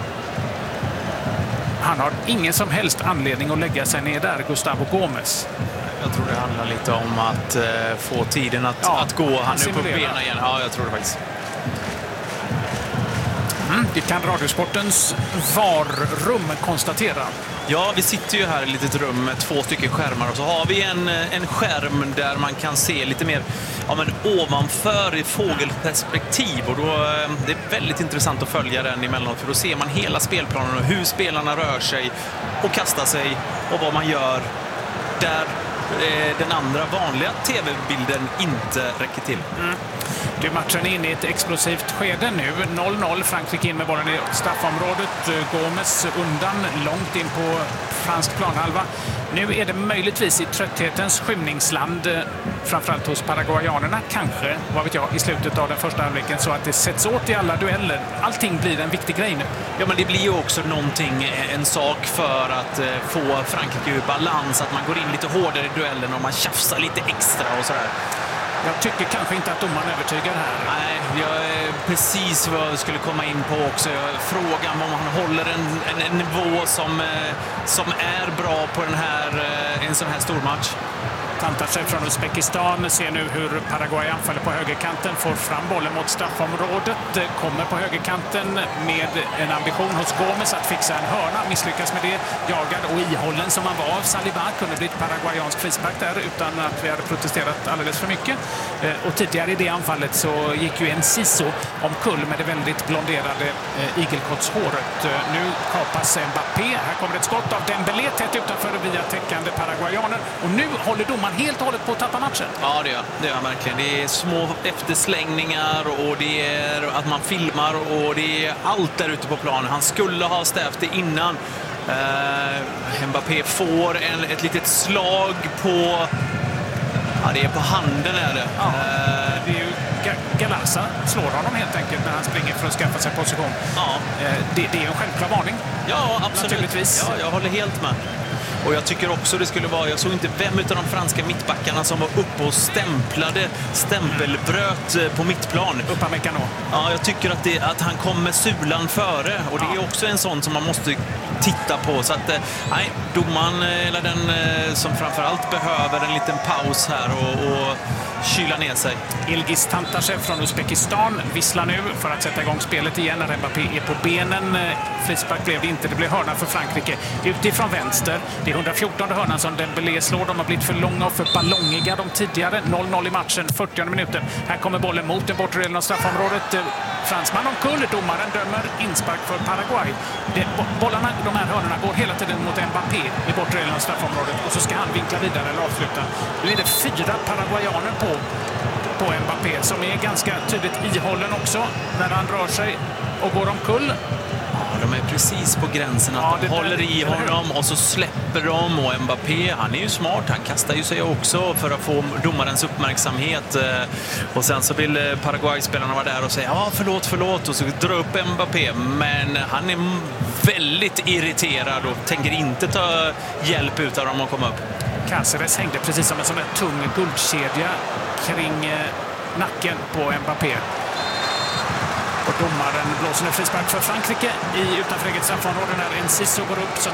Han har ingen som helst anledning att lägga sig ner där, Gustavo Gomes. Jag tror det handlar lite om att eh, få tiden att, ja, att gå. Han är på benen igen. Ja, jag tror det faktiskt. Mm, det kan Radiosportens V A R-rum konstatera. Ja, vi sitter ju här i ett litet rum med två stycken skärmar och så har vi en, en skärm där man kan se lite mer ja, men ovanför i fågelperspektiv och då, det är väldigt intressant att följa den emellanåt för då ser man hela spelplanen och hur spelarna rör sig och kastar sig och vad man gör där den andra vanliga tv-bilden inte räcker till. Mm. Du, matchen är inne i ett explosivt skede nu. noll noll, Frankrike in med bollen i straffområdet. Gomes undan, långt in på fransk planhalva. Nu är det möjligtvis i trötthetens skymningsland, framförallt hos paraguayanerna, kanske, vad vet jag, i slutet av den första halvleken så att det sätts åt i alla dueller. Allting blir en viktig grej nu. Ja, men det blir ju också någonting, en sak för att få Frankrike ur balans, att man går in lite hårdare i duellen och man tjafsar lite extra och sådär. Jag tycker kanske inte att domaren övertygar här. Nej, jag är precis vad jag skulle komma in på också. Frågan om han håller en, en, en nivå som, som är bra på den här, en sån här stor match. Tantashev från Uzbekistan ser nu hur Paraguay anfaller på högerkanten, får fram bollen mot straffområdet, kommer på högerkanten med en ambition hos Gomes att fixa en hörna, misslyckas med det, jagad och ihållen som han var av Saliba, kunde bli ett paraguayansk frispark där utan att vi hade protesterat alldeles för mycket. Och tidigare i det anfallet så gick ju en Siso omkull med det väldigt blonderade igelkottshåret. Nu kapas Mbappé, här kommer ett skott av Dembélé tätt utanför via täckande paraguayaner och nu håller domaren helt och hållet på att tappa matchen. Ja, det gör, det gör verkligen. Det är små efterslängningar och det är att man filmar och det är allt där ute på planen. Han skulle ha stävt det innan. Uh, Mbappé får en, ett litet slag på... Ja, det är på handen är det. Ja, uh, det är ju Galasa slår honom helt enkelt när han springer för att skaffa sig position. Ja. Det, det är en självklar varning. Ja, absolut. Naturligtvis. Ja, jag håller helt med. Och jag tycker också det skulle vara, jag såg inte vem utav de franska mittbackarna som var uppe och stämplade, stämpelbröt på mittplan. Upamecano. Ja, jag tycker att, det, att han kom med sulan före. Och det är också en sån som man måste titta på. Så att, nej, domaren, eller den som framförallt behöver en liten paus här och, och kyla ner sig. Ilgiz Tantashev från Uzbekistan visslar nu för att sätta igång spelet igen när Mbappé är på benen. Frispark blev det inte, det blev hörna för Frankrike. Utifrån vänster, det är hundrafjortonde hörnan som Dembélé slår. De har blivit för långa och för ballongiga de tidigare. noll noll i matchen, fyrtionde minuten. Här kommer bollen mot den bortre delen av straffområdet. Fransman omkull, domaren dömer inspark för Paraguay. Det, bollarna, de här hörnorna går hela tiden mot Mbappé i bortre delen av straffområdet och så ska han vinkla vidare eller avsluta. Nu är det fyra paraguayaner på på Mbappé som är ganska tydligt ihållen också när han rör sig och går omkull. Ja, de är precis på gränsen att ja, de håller i honom och så släpper de, och Mbappé, han är ju smart, han kastar ju sig också för att få domarens uppmärksamhet, och sen så vill Paraguay-spelarna vara där och säga ja förlåt, förlåt och så dra upp Mbappé, men han är väldigt irriterad och tänker inte ta hjälp utav dem att komma upp. Cáceres hängde precis som en sån där tung guldkedja kring nacken på Mbappé. Och domaren blåser en frispark för Frankrike i utanför eget straffområde när Enciso går upp som